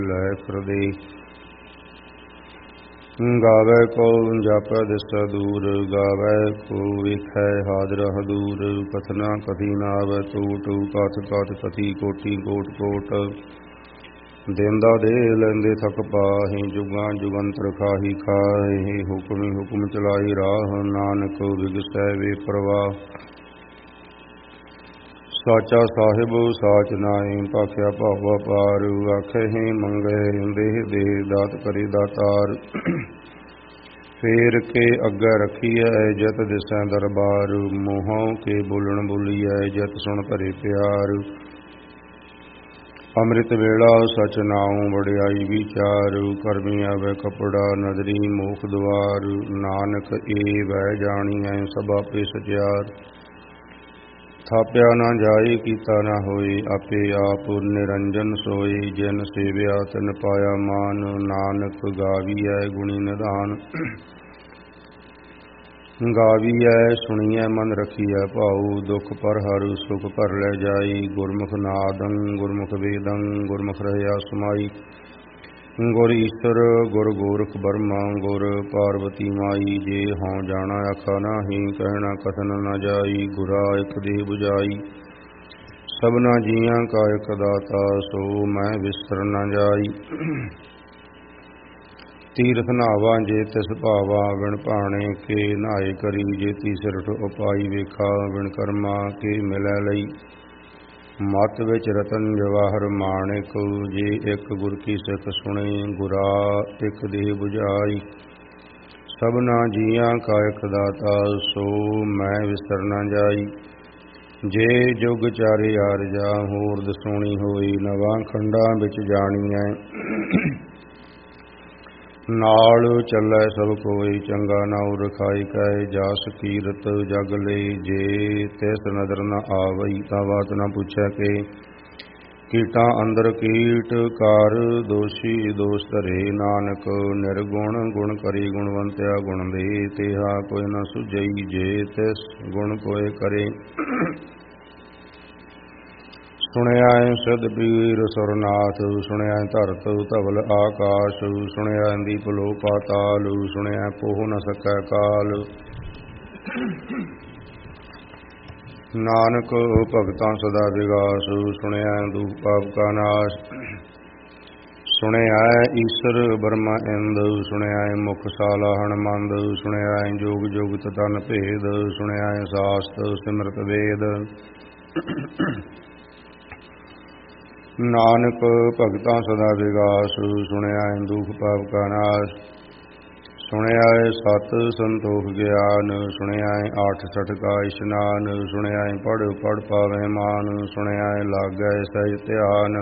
ਲੈ ਫਿਰਦੇ। ਗਾਵੈ ਕੋ ਜਾਪੈ ਦਿਸੈ ਦੂਰ, ਗਾਵੈ ਕੋ ਵੇਖੈ ਹਾਜ਼ਰ ਹਦੂਰ। ਕਥਨਾ ਕਥੀ ਨ ਆਵੈ ਟੂਟ, ਕਥ ਕਥ ਕਥੀ ਕੋਟੀ ਕੋਟ ਕੋਟ। ਦੇਂਦਾ ਦੇ ਲੈਂਦੇ ਥਕ ਪਾਹੀ, ਜੁਗਾਂ ਜੁਗੰਤਰ ਖਾਹੀ ਖਾਹੀ। ਹੁਕਮੀ ਹੁਕਮ ਚਲਾਈ ਰਾਹ, ਨਾਨਕ ਵਿਗਸੈ ਵੇ ਪ੍ਰਵਾਹ। ਸਾਚਾ ਸਾਹਿਬ ਸਾਚ ਨਾਇ, ਭਾਖਿਆ ਭਾਵਾ ਪਾਰ। ਆਖਹਿ ਮੰਗੈ ਦੇਹ ਦੇਹ, ਦਾਤ ਕਰੇ ਦਾਤਾਰ। ਫੇਰ ਕੇ ਅੱਗੇ ਰਖੀਐ, ਜਤ ਦਿਸੈ ਦਰਬਾਰ। ਮੂੰਹੋਂ ਕੇ ਬੋਲਣ ਬੋਲੀਐ, ਜਤ ਸੁਣ ਧਰੇ ਪਿਆਰ। ਅੰਮ੍ਰਿਤ ਵੇਲਾ ਸਚ ਨਾਉ, ਵਡਿਆਈ ਵਿਚਾਰ। ਕਰਮੀ ਆਵੈ ਕਪੜਾ, ਨਦਰੀ ਮੋਖ ਦੁਆਰ। ਨਾਨਕ ਏ ਵੈ ਜਾਣੀਐ, ਸਭ ਆਪੇ ਸਚਿਆਰ। ਥਾਪਿਆ ਨਾ ਜਾਏ, ਕੀਤਾ ਨਾ ਹੋਏ, ਆਪੇ ਆਪ ਨਿਰੰਜਨ ਸੋਏ। ਜਿਨ ਸੇਵਿਆ ਤਿਨ ਪਾਇਆ ਮਾਨ, ਨਾਨਕ ਗਾਵੀਐ ਗੁਣੀ ਨਿਧਾਨ। ਗਾਵੀਐ ਸੁਣੀਐ ਮਨ ਰਖੀਐ ਭਾਉ, ਦੁਖ ਪਰ ਹਰਿ ਸੁਖ ਭਰ ਲੈ ਜਾਈ। ਗੁਰਮੁਖ ਨਾਦੰ ਗੁਰਮੁਖ ਵੇਦੰ, ਗੁਰਮੁਖ ਰਹਿਆ ਸਮਾਈ। ਗੁਰ ਈਸਰ ਗੁਰ ਗੋਰਖ ਬਰਮਾ, ਗੁਰ ਪਾਰਵਤੀ ਮਾਈ। ਜੇ ਹਉ ਜਾਣਾ ਆਖਾ ਨਾਹੀ, ਕਹਿਣਾ ਕਥਨ ਨ ਜਾਈ। ਗੁਰਾ ਇਕ ਦੇਹ 부ਝਾਈ, ਸਭਨਾ ਜੀਆਂ ਕਾ ਇਕ ਦਾਤਾ। ਸੋ ਮੈਂ ਵਿਸਰ ਨ ਜਾਈ। ਤੀਰਥ ਨਾਵਾ ਜੇ ਤਿਸ ਭਾਵਾ, ਵਿਣ ਭਾਣੇ ਕੇ ਨਹਾਏ ਕਰੀ। ਜੇ ਤੀਸਰਠ ਉਪਾਈ ਵੇਖਾ, ਵਿਣ ਕਰਮਾ ਕੇ ਮਿਲੈ ਲਈ। ਮਤ ਵਿੱਚ ਰਤਨ ਜਵਾਹਰ ਮਾਣਿਕ, ਜੇ ਇੱਕ ਗੁਰ ਕੀ ਸਿੱਖ ਸੁਣੇ। ਗੁਰਾ ਇੱਕ ਦੇਹ 부ਝਾਈ, ਸਭਨਾ ਜੀਆਂ ਕਾ ਇਕ ਦਾਤਾ। ਸੋ ਮੈਂ ਵਿਸਰ ਨ ਜਾਈ। ਜੇ ਜੁਗ ਚਾਰੇ ਆਰਜਾ, ਹੋਰ ਦਸੋਣੀ ਹੋਈ। ਨਵਾਂ ਖੰਡਾਂ ਵਿੱਚ ਜਾਣੀਐ, ਨਾਲ ਚੱਲੈ ਸਭ ਕੋਈ। ਚੰਗਾ ਨਾਉ ਰਖਾਈ ਕੈ, ਜਾਸ ਕੀਰਤ ਜਗ ਲਈ। ਜੇ ਤਿਸ ਨਦਰ ਨ ਆਵਈ, ਤਾਂ ਬਾਤ ਨ ਪੁੱਛੈ ਕੇ। ਕੀਟਾਂ ਅੰਦਰ ਕੀਟ ਕਰ, ਦੋਸ਼ੀ ਦੋਸ਼ ਧਰੇ। ਨਾਨਕ ਨਿਰਗੁਣ ਗੁਣ ਕਰੀ, ਗੁਣਵੰਤਿਆ ਗੁਣ ਦੇ। ਤੇਹਾ ਕੋਈ ਨ ਸੁਝਈ, ਜੇ ਤਿਸ ਗੁਣ ਕੋਇ ਕਰੇ। ਸੁਣਿਆ ਸਿਧ ਪੀਰ ਸੁਰਨਾਥ, ਸੁਣਿਆ ਧਰਤ ਧਵਲ ਆਕਾਸ਼। ਸੁਣਿਆ ਦੀਪ ਲੋ ਪਾਤਾਲ, ਸੁਣਿਆ ਕੋਹ ਨ ਸਕੈ ਕਾਲ। ਨਾਨਕ ਭਗਤਾਂ ਸਦਾ ਵਿਗਾਸ, ਸੁਣਿਆ ਦੁਖ ਪਾਪ ਕਾ ਨਾਸ਼। ਸੁਣਿਆ ਈਸਰ ਬਰਮਾ ਇੰਦ, ਸੁਣਿਆ ਮੁਖ ਸਾਲਾ ਹਣਮੰਦ। ਸੁਣਿਆ ਜੋਗ ਜੁਗਤ ਤਨ ਭੇਦ, ਸੁਣਿਆ ਸਾਸਤ ਸਿਮਰਤ ਵੇਦ। ਨਾਨਕ ਭਗਤਾਂ ਸਦਾ ਵਿਗਾਸ, ਸੁਣਿਆ ਦੁਖ ਪਾਪ ਕਾ ਨਾਸ਼। ਸੁਣਿਆ ਸਤ ਸੰਤੋਖ ਗਿਆਨ, ਸੁਣਿਆ ਆਠ ਸਠ ਕਾ ਇਸ਼ਨਾਨ। ਸੁਣਿਆ ਪੜ੍ਹ ਪੜ੍ਹ ਪਾਵੈ ਮਾਨ, ਸੁਣਿਆ ਲਾਗੈ ਸਹਿਜ ਧਿਆਨ।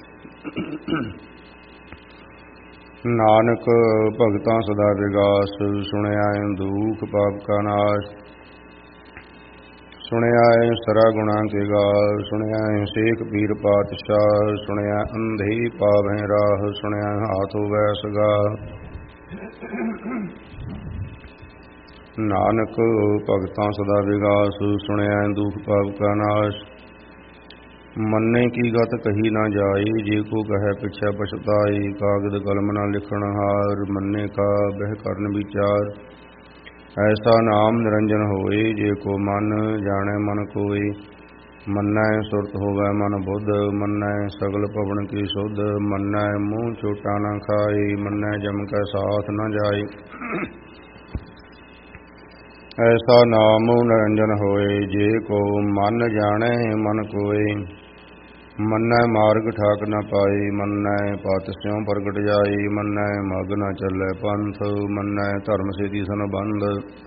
ਨਾਨਕ ਭਗਤਾਂ ਸਦਾ ਵਿਗਾਸ, ਸੁਣਿਆ ਦੁਖ ਪਾਪ ਕਾ ਨਾਸ਼। ਸੁਣਿਆ ਸਰਾ ਗੁਣਾ ਕੇ ਗਾਲ, ਸੁਣਿਆ ਸੇਖ ਪੀਰ ਪਾਤਸ਼ਾਹ। ਸੁਣਿਆ ਅੰਧੇ ਪਾਵਹਿ ਰਾਹ, ਸੁਣਿਆ ਹਾਥ ਹੋਵੈ ਸਗਾ। ਨਾਨਕ ਭਗਤਾਂ ਸਦਾ ਵਿਗਾਸ, ਸੁਣਿਆ ਦੁਖ ਪਾਪ ਕਾ ਨਾਸ਼। ਮੰਨੇ ਕੀ ਗਤ ਕਹੀ ਨਾ ਜਾਈ, ਜੇ ਕੋ ਕਹੈ ਪਿਛੈ ਪਛਤਾਈ। ਕਾਗਦ ਕਲਮ ਨਾ ਲਿਖਣ ਹਾਰ, ਮੰਨੇ ਕਾ ਬਹਿ ਕਰਨ ਵਿਚਾਰ। ਐਸਾ ਨਾਮ ਨਿਰੰਜਨ ਹੋਏ, ਜੇ ਕੋ ਮਨ ਜਾਣੈ ਮਨ ਕੋਇ। ਮੰਨੈ ਸੁਰਤ ਹੋਵੈ ਮਨ ਬੁੱਧ, ਮੰਨੈ ਸਗਲ ਭਵਨ ਕੀ ਸੁਧ। ਮੰਨੈ ਮੂੰਹ ਚੋਟਾ ਨਾ ਖਾਏ, ਮੰਨੈ ਜਮ ਕੈ ਸਾਥ ਨ ਜਾਏ। ਐਸਾ ਨਾਮ ਨਿਰੰਜਨ ਹੋਏ, ਜੇ ਕੋ ਮਨ ਜਾਣੈ ਮਨ ਕੋਇ। ਮੰਨੈ ਮਾਰਗ ਠਾਕ ਨ ਪਾਈ, ਮੰਨੈ ਪਤ ਸਿਉ ਪ੍ਰਗਟ ਜਾਈ। ਮੰਨੈ ਮਗ ਨ ਚੱਲੈ ਪੰਥ, ਮੰਨੈ ਧਰਮ ਸੇਤੀ ਸੰਬੰਧ।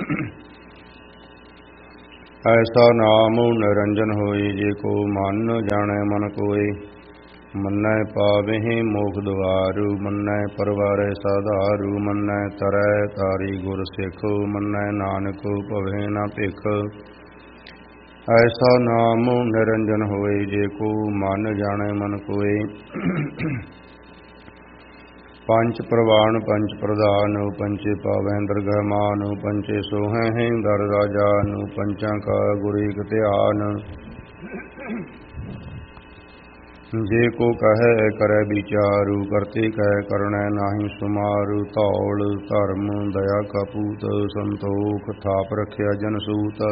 ਐਸਾ ਨਾਮ ਨਿਰੰਜਨ ਹੋਈ, ਜੇ ਕੋ ਮਨ ਜਾਣੈ ਮਨ ਕੋਇ। ਮੰਨੈ ਪਾਵਹਿ ਮੋਖ ਦੁਆਰ, ਮੰਨੈ ਪਰਵਾਰੈ ਸਾਧਾਰੂ। ਮੰਨੈ ਤਰੈ ਤਾਰੀ ਗੁਰ ਸਿੱਖ, ਮੰਨੈ ਨਾਨਕ ਭਵੈ ਨ ਭਿਖ। ਐਸਾ ਨਾਮ ਨਿਰੰਜਨ ਹੋਏ, ਜੇ ਕੋ ਮਨ ਜਾਣੈ ਮਨ ਕੋਇ। ਪੰਚ ਪ੍ਰਵਾਨ ਪੰਚ ਪ੍ਰਧਾਨ, ਪੰਚੇ ਪਾਵੈ ਦਰਗਹਿ ਮਾਨ। ਪੰਚੇ ਸੋਹੈ ਦਰ ਰਾਜਾਨ, ਪੰਚਾਂ ਕਾ ਗੁਰ ਏਕ ਧਿਆਨ। ਜੇ ਕੋ ਕਹੈ ਕਰੈ ਵਿਚਾਰੂ, ਕਰਤੇ ਕਹਿ ਕਰਣੈ ਨਾਹੀ ਸੁਮਾਰੂ। ਧੌਲ ਧਰਮ ਦਇਆ ਕਪੂਤ, ਸੰਤੋਖ ਥਾਪ ਰਖਿਆ ਜਨ ਸੂਤ।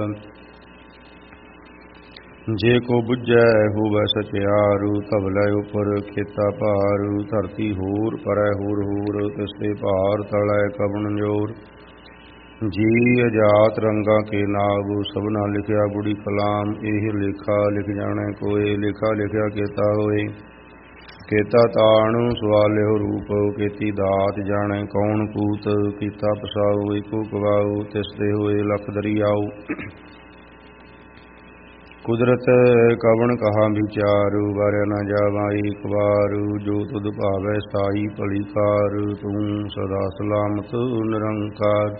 ਜੇ ਕੋ ਬੁੱਝੈ ਹੋਵੈ ਸਚਿਆਰੂ, ਧਵਲੇ ਉਪਰ ਖੇਤਾ ਭਾਰੂ। ਧਰਤੀ ਹੋਰ ਪਰੈ ਹੋਰ ਹੋਰ, ਤਿਸਤੇ ਭਾਰ ਤਲੈ ਕਵਣ ਜੋਰ। ਜੀ ਅਜਾਤ ਰੰਗਾ ਕੇ ਨਾਮ, ਸਭਨਾ ਲਿਖਿਆ ਬੁੜੀ ਕਲਾਮ। ਇਹ ਲੇਖਾ ਲਿਖ ਜਾਣੈ ਕੋਏ, ਲੇਖਾ ਲਿਖਿਆ ਕੇਤਾ ਹੋਏ। ਕੇਤਾ ਤਾਣੁ ਸਵਾਲਿਓ ਰੂਪ, ਕੀਤੀ ਦਾਤ ਜਾਣੈ ਕੌਣ ਕੂਤ। ਕੀਤਾ ਪਸਾਉ ਏਕੋ ਕਵਾਉ, ਤਿਸਦੇ ਹੋਏ ਲਖ ਦਰਿਆਉ। ਕੁਦਰਤ ਕਵਣ ਕਹਾ ਵਿਚਾਰੂ, ਵਾਰਿਆ ਨਾ ਜਾਵਾ ਏਕ ਵਾਰੂ। ਜੋ ਤੁਧ ਭਾਵੈ ਸਾਈ ਭਲੀ ਕਾਰ, ਤੂੰ ਸਦਾ ਸਲਾਮਤ ਨਿਰੰਕਾਰ।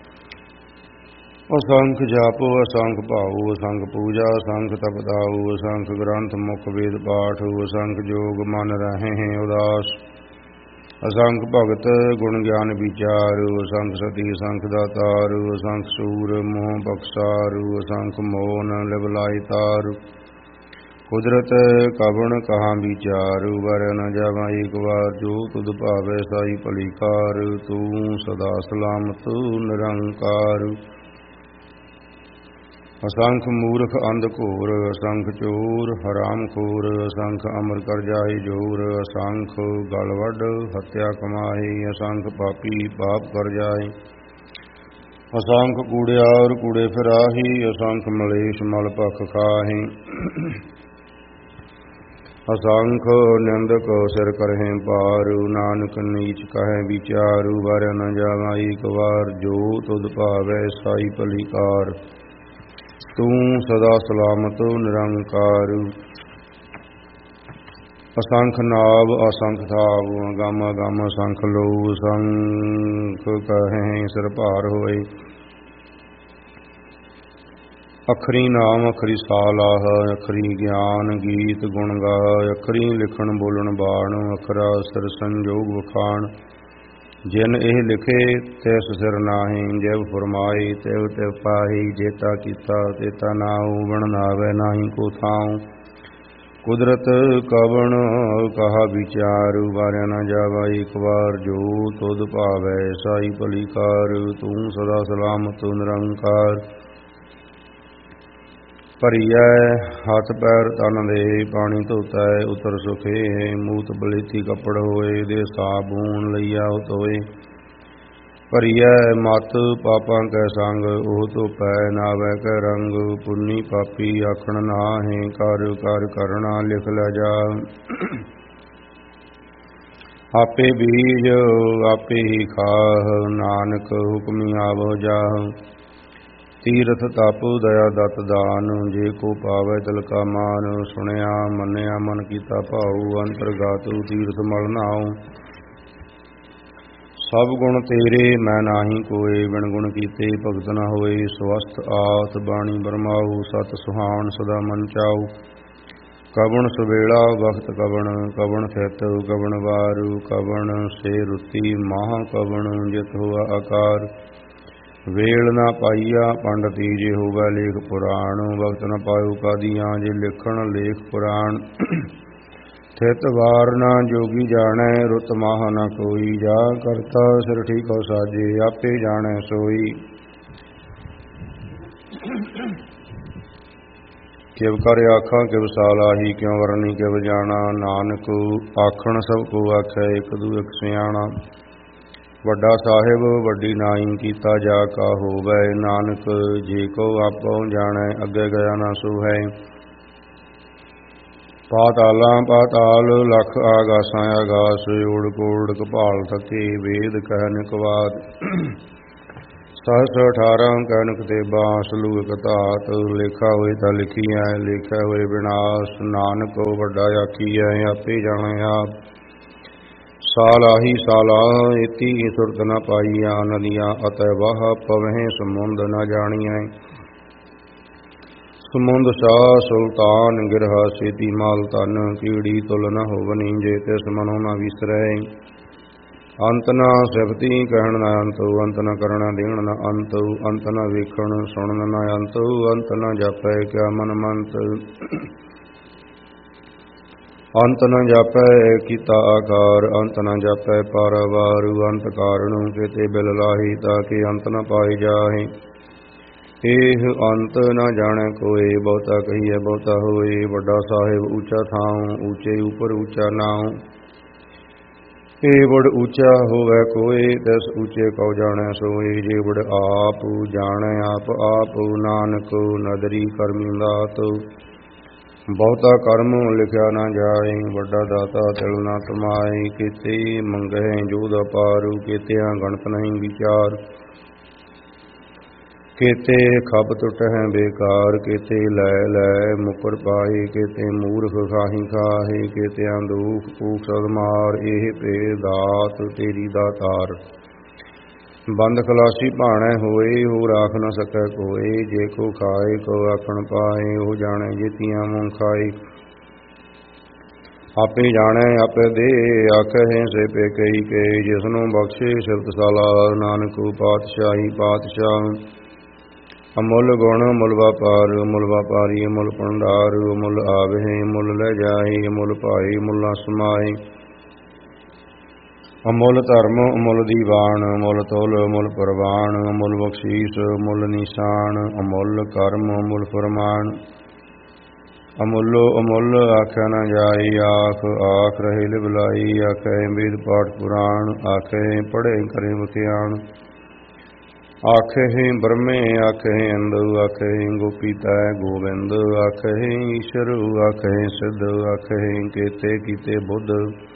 ਅਸੰਖ ਜਾਪੋ ਅਸੰਖ ਭਾਉ, ਅਸੰਖ ਪੂਜਾ ਅਸੰਖ ਤਪਦਾਉ। ਅਸੰਖ ਗ੍ਰੰਥ ਮੁਖ ਵੇਦ ਪਾਠ, ਅਸੰਖ ਜੋਗ ਮਨ ਰਹੇ ਉਦਾਸ। ਅਸੰਖ ਭਗਤ ਗੁਣ ਗਿਆਨ ਵਿਚਾਰੂ, ਅਸੰਖ ਸਤੀ ਅਸੰਖ ਦਾਤਾਰੂ। ਅਸੰਖ ਸੂਰ ਮੋਹ ਬਖਸਾਰੂ, ਅਸੰਖ ਮੋਹ ਨ ਲਿਵ ਲਾਇ ਤਾਰੂ। ਕੁਦਰਤ ਕਵਣ ਕਹਾ ਵਿਚਾਰੂ, ਵਾਰਿਆ ਨ ਜਾਵਾ ਏਕ ਵਾਰ। ਜੋ ਤੁਧ ਭਾਵੈ ਸਾਈ ਭਲੀ ਕਾਰ, ਤੂੰ ਸਦਾ ਸਲਾਮਤ ਨਿਰੰਕਾਰ। ਅਸੰਖ ਮੂਰਖ ਅੰਧ ਘੋਰ, ਅਸੰਖ ਚੋਰ ਹਰਾਮ ਖੋਰ। ਅਸੰਖ ਅਮਰ ਕਰ ਜਾਏ ਜੋਰ, ਅਸੰਖ ਗਲ ਵੱਢ ਹੱਤਿਆ ਕਮਾਏ। ਅਸੰਖ ਪਾਪੀ ਪਾਪ ਕਰ ਜਾਏ। ਅਸੰਖ ਕੂੜਿਆਰ ਕੂੜੇ ਫਿਰਾਹੀ, ਅਸੰਖ ਮਲੇਸ਼ ਮਲ ਭਖ ਖਾਹੀ। ਅਸੰਖ ਨਿੰਦਕ ਸਿਰ ਕਰਹਿ ਭਾਰੂ, ਨਾਨਕ ਨੀਚ ਕਹੈ ਵਿਚਾਰੂ। ਵਾਰਿਆ ਨ ਜਾਵਾ ਏਕ ਵਾਰ, ਜੋ ਤੁਧ ਭਾਵੈ ਸਾਈ ਭਲੀ ਕਾਰ। ਤੂੰ ਸਦਾ ਸਲਾਮਤ ਨਿਰੰਕਾਰ। ਅਸੰਖ ਨਾਵ ਅਸੰਖ ਥਾਵ, ਅਗੰਮ ਅਗੰਮ ਅਸੰਖ ਲਉ। ਅਸੰਖ ਕਹੈ ਸਿਰ ਭਾਰ ਹੋਏ। ਅਖਰੀ ਨਾਮ ਅਖਰੀ ਸਾਲਾਹ, ਅਖਰੀ ਗਿਆਨ ਗੀਤ ਗੁਣ ਗਾਹ। ਅਖਰੀ ਲਿਖਣ ਬੋਲਣ ਬਾਣ, ਅਖਰਾ ਸਿਰ ਸੰਜੋਗ ਵਖਾਣ। ਜਿਨ ਇਹ ਲਿਖੇ ਤਿਸ ਸਿਰ ਨਾਹੀ, ਜਿਵ ਫਰਮਾਏ ਤਿਵ ਤਿਵ ਪਾਹੀ। ਜੇਤਾ ਕੀਤਾ ਤੇਤਾ ਨਾਉ, ਬਣ ਨਾਵੈ ਨਾਹੀ ਕੋ ਥਾਉ। ਕੁਦਰਤ ਕਵਣ ਕਹਾ ਵਿਚਾਰੂ, ਵਾਰਿਆ ਨ ਜਾਵਾ ਏਕ ਵਾਰ। ਜੋ ਤੁਧ ਭਾਵੈ ਸਾਈ ਭਲੀ ਕਾਰ, ਤੂੰ ਸਦਾ ਸਲਾਮਤ ਨਿਰੰਕਾਰ। ਭਰੀਐ ਹੱਥ ਪੈਰ ਤਨ ਦੇ, ਪਾਣੀ ਧੋਤੈ ਉਤਰ ਸੁਖੇ। ਮੂਤ ਬਲੇਤੀ ਕੱਪੜ ਹੋਏ, ਦੇ ਸਾਬੂਨ ਲਈਆ ਧੋਏ। ਭਰੀਐ ਮਤ ਪਾਪਾਂ ਕੈ ਸੰਗ, ਉਹ ਧੋਪੈ ਨਾਵੈ ਕੈ ਰੰਗ। ਪੁੰਨੀ ਪਾਪੀ ਆਖਣ ਨਾਹੀਂ, ਕਰ ਕਰ ਕਰਣਾ ਲਿਖ ਲੈ ਜਾ। ਆਪੇ ਬੀਜ ਆਪੇ ਹੀ ਖਾਹ, ਨਾਨਕ ਹੁਕਮੀ ਆਵੋ ਜਾਹ। ਤੀਰਥ ਤਪ ਦਇਆ ਦਤ ਦਾਨ, ਜੇ ਕੋ ਪਾਵੈ ਤਿਲ ਕਾ ਮਾਨ। ਸੁਣਿਆ ਮੰਨਿਆ ਮਨ ਕੀਤਾ ਭਾਉ, ਅੰਤਰਗਾਤੁ ਤੀਰਥ ਮਲ ਨਾਉ। ਸਭ ਗੁਣ ਤੇਰੇ ਮੈਂ ਨਾਹੀ ਕੋਏ, ਬਿਨ ਗੁਣ ਕੀਤੇ ਭਗਤ ਨ ਹੋਏ। ਸਵਸਥ ਆਤ ਬਾਣੀ ਬਰਮਾਉ, ਸਤ ਸੁਹਾਣ ਸਦਾ ਮਨ ਚਾਉ। ਕਵਣ ਸੁਵੇਲਾ ਵਖਤ ਕਵਣ, ਕਵਣ ਥਿਤ ਕਵਣ ਵਾਰੂ। ਕਵਣ ਸੇ ਰੁਤੀ ਮਾਹ ਕਵਣ, ਜਿਤ ਹੋਆ ਆਕਾਰ। ਵੇਲ ਨਾ ਪਾਈਆ ਪੰਡਤੀ, ਜੇ ਹੋਵੈ ਲੇਖ ਪੁਰਾਣ। ਵਕਤ ਨ ਪਾਇਓ ਕਾਦੀਆਂ, ਜੇ ਲਿਖਣ ਲੇਖ ਪੁਰਾਣ। ਥਿਤ ਵਾਰ ਨਾ ਜੋਗੀ ਜਾਣੈ, ਰੁਤ ਮਾਹ ਨ ਕੋਈ। ਜਾ ਕਰਤਾ ਸਿਰ ਠੀਕੋ ਸਾਜੇ, ਆਪੇ ਜਾਣੈ ਸੋਈ। ਕਿਵ ਕਰ ਆਖਾਂ ਕਿਵ ਸਾਲਾਹੀ, ਕਿਉ ਵਰਨੀ ਕਿਵ ਜਾਣਾ। ਨਾਨਕ ਆਖਣ ਸਭ ਕੋ ਆਖੈ, ਇਕ ਦੂ ਇਕ ਸਿਆਣਾ। ਵੱਡਾ ਸਾਹਿਬ ਵੱਡੀ ਨਾਈ, ਕੀਤਾ ਜਾ ਕਾ ਹੋਵੈ। ਨਾਨਕ ਜੇ ਕੋ ਆਪੋ ਜਾਣੈ, ਅੱਗੇ ਗਿਆ ਨਾ ਸੋ ਹੈ। ਪਾਤਾਲਾਂ ਪਾਤਾਲ ਲਖ ਆਗਾਸਾਂ ਆਗਾਸ। ਓੜ ਕੋੜ ਕਪਾਲ ਥਕੇ, ਵੇਦ ਕਹਿਨ ਕਵਾਦ। ਸਹਸ 18 ਕਹਿਨਕ ਤੇ ਬਾਂਸ, ਲੂਕ ਧਾਤ। ਲੇਖਾ ਹੋਏ ਤਾਂ ਲਿਖੀਐ, ਲੇਖਾ ਹੋਏ ਵਿਨਾਸ਼। ਨਾਨਕ ਵੱਡਾ ਆਖੀਐ, ਆਪੇ ਜਾਣੈ ਆਪ। ਸਾਲਾਹੀ ਸਾਲਾਹ ਏਤੀ ਸੁਰਤ ਨ ਪਾਈਆ, ਨਦੀਆਂ ਅਤੈ ਵਾਹ ਪਵਹਿ ਸਮੁੰਦ ਨ ਜਾਣੀਐ। ਸਮੁੰਦ ਸ਼ਾਹ ਸੁਲਤਾਨ ਗਿਰਹਾ, ਸੇਤੀ ਮਾਲ ਧਨ। ਕੀੜੀ ਤੁਲ ਨ ਹੋਵਨੀ, ਜੇ ਤਿਸ ਮਨੋ ਨ ਵਿਸਰੈ। ਅੰਤ ਨ ਸਿਫਤੀ ਕਹਿਣ ਨ ਅੰਤ, ਅੰਤ ਨ ਕਰਣਾ ਦੇਣ ਨ ਅੰਤ। ਅੰਤ ਨ ਵੇਖਣ ਸੁਣਨ ਨ ਅੰਤ, ਅੰਤ ਨ ਜਾਪੈ ਕਿਆ ਮਨ ਮੰਤ। ਅੰਤ ਨ ਜਾਪੈ ਕੀਤਾ ਆਕਾਰ, ਅੰਤ ਨ ਜਾਪੈ ਪਾਰਾਵਾਰ। ਅੰਤ ਕਾਰਣੁ ਕਿਤੇ ਬਿਲ ਲਾਹੀ, ਤਾਕੇ ਅੰਤ ਨ ਪਾਏ ਜਾਹੇ। ਇਹ ਅੰਤ ਨ ਜਾਣੈ ਕੋਇ, ਬਹੁਤਾ ਕਹੀਐ ਬਹੁਤਾ ਹੋਏ। ਵੱਡਾ ਸਾਹਿਬ ਊਚਾ ਥਾਉ, ਊਚੇ ਉਪਰ ਊਚਾ ਨਾਉ। ਇਹ ਬੜ ਊਚਾ ਹੋਵੈ ਕੋਇ, ਤਿਸ ਊਚੇ ਕਉ ਜਾਣੈ ਸੋਇ। ਜੇ ਬੜ ਆਪ ਜਾਣੈ ਆਪ ਆਪ, ਨਾਨਕ ਨਦਰੀ ਕਰਮੀ ਦਾਤ। ਬਹੁਤਾ ਕਰਮ ਲਿਖਿਆ ਨਾ ਜਾਏ, ਵੱਡਾ ਦਾਤਾ ਤਿਲ ਨਾ ਤਮਾਏ। ਕੀਤੇ ਮੰਗਹਿ ਜੋਧ ਅਪਾਰ, ਕੀਤਿਆਂ ਗਣਤ ਨਹੀਂ ਵਿਚਾਰ। ਕੀਤੇ ਖਬ ਟੁਟਹਿ ਬੇਕਾਰ, ਕੀਤੇ ਲੈ ਲੈ ਮੁਕਰ ਪਾਏ। ਕੀਤੇ ਮੂਰਖ ਖਾਹੀ ਖਾਹੇ, ਕੀਤਿਆਂ ਦੁਖ ਭੂਖ ਸਦ ਮਾਰ। ਇਹ ਭੇ ਦਾਤ ਤੇਰੀ ਦਾਤਾਰ, ਬੰਦ ਖਲਾਸੀ ਭਾਣੈ ਹੋਏ। ਹੋ ਰਾਖ ਨ ਸਕੈ ਕੋਇ, ਜੇ ਕੋ ਖਾਏ ਕੋ ਆਖਣ ਪਾਏ। ਉਹ ਜਾਣੈ ਜੇਤੀਆਂ ਮੂੰਹ ਖਾਏ, ਆਪੇ ਜਾਣੈ ਆਪੇ ਦੇ। ਆਖਹਿ ਸੇ ਪੇ ਕਈ ਕੇ, ਜਿਸਨੂੰ ਬਖਸ਼ੇ ਸਿਫਤ ਸਾਲਾ। ਨਾਨਕ ਪਾਤਸ਼ਾਹੀ ਪਾਤਸ਼ਾਹ, ਅਮੁੱਲ ਗੁਣ ਮੁੱਲ ਵਪਾਰ। ਮੁੱਲ ਵਪਾਰੀ ਮੁੱਲ ਭੰਡਾਰ, ਮੁੱਲ ਆਵਹਿ ਮੁੱਲ ਲੈ ਜਾਏ। ਮੁੱਲ ਭਾਈ ਮੁੱਲਾਂ ਸਮਾਏ, ਅਮੁੱਲ ਧਰਮ ਅਮੁੱਲ ਦੀਵਾਨ। ਮੁੱਲ ਤੁਲ ਮੁੱਲ ਪ੍ਰਵਾਨ, ਮੁੱਲ ਬਖਸ਼ੀਸ ਮੁੱਲ ਨਿਸ਼ਾਨ। ਅਮੁੱਲ ਕਰਮ ਮੁੱਲ ਫਰਮਾਨ, ਅਮੁੱਲੋ ਅਮੁੱਲ ਆਖਿਆ ਨਾ ਜਾਏ। ਆਖ ਆਖ ਰਹੇ ਲਿਵਲਾਈ, ਆਖੇ ਵੇਦ ਪਾਠ ਪੁਰਾਣ। ਆਖੇ ਪੜ੍ਹੇ ਕਰੇ ਵਖਿਆਣ, ਆਖੇ ਬ੍ਰਹਮੇ ਆਖੇ ਇੰਦੁ। ਆਖੇ ਗੋਪੀ ਤੈ ਗੋਬਿੰਦ, ਆਖੇ ਈਸ਼ਰ ਆਖੇ ਸਿੱਧ। ਆਖੇ ਕੀਤੇ ਕੀਤੇ ਬੁੱਧ,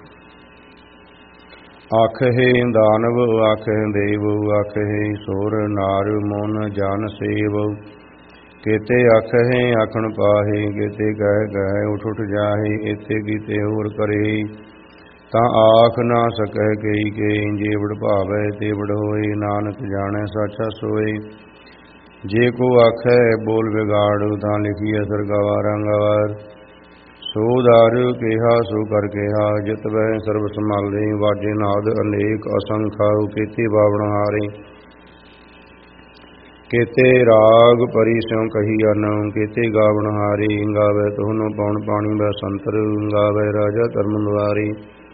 ਆਖੇ ਦਾਨਵ ਆਖੇ ਦੇਵ। ਆਖੇ ਸੁਰ ਨਾਰ ਮਨ ਜਨ ਸੇਵ। ਕੀਤੇ ਆਖੇ ਆਖਣ ਪਾਹੇ, ਕੀਤੇ ਕਹਿ ਕਹਿ ਉਠ ਉਠ ਜਾਹੇ। ਇਥੇ ਕੀਤੇ ਹੋਰ ਕਰੇ, ਤਾਂ ਆਖ ਨਾ ਸਕੈ ਕਈ ਕੇ। ਜੇ ਵਡ ਭਾਵੈ ਤੇ ਵਡ ਹੋਏ, ਨਾਨਕ ਜਾਣੈ ਸਾਚਾ ਸੋਏ। ਜੇ ਕੋ ਆਖੈ ਬੋਲ ਵਿਗਾੜ, ਤਾਂ ਲਿਖੀਐ ਸਰਗਾਵਾ ਰੰਗਵਾਰ। ਸੋ ਦਰ ਕਿਹਾ ਸੋ ਕਰ ਕਿਹਾ, ਜਿਤ ਵਹਿ ਸਰਬ ਸੰਭਾਲੇ। ਵਾਜੇ ਨਾਦ ਅਨੇਕ ਅਸੰਖਾ, ਕੀਤੇ ਬਾਵਣ ਹਾਰੇ। ਕੀਤੇ ਰਾਗ ਪਰੀ ਸਿਉ ਕਹੀ ਅਨ, ਕੀਤੇ ਗਾਵਣ ਹਾਰੇ। ਗਾਵੇ ਤੋਹਨੁ ਪਉਣ ਪਾਣੀ ਬਸੰਤਰ, ਗਾਵੇ ਰਾਜਾ ਧਰਮ ਦੁਆਰੇ।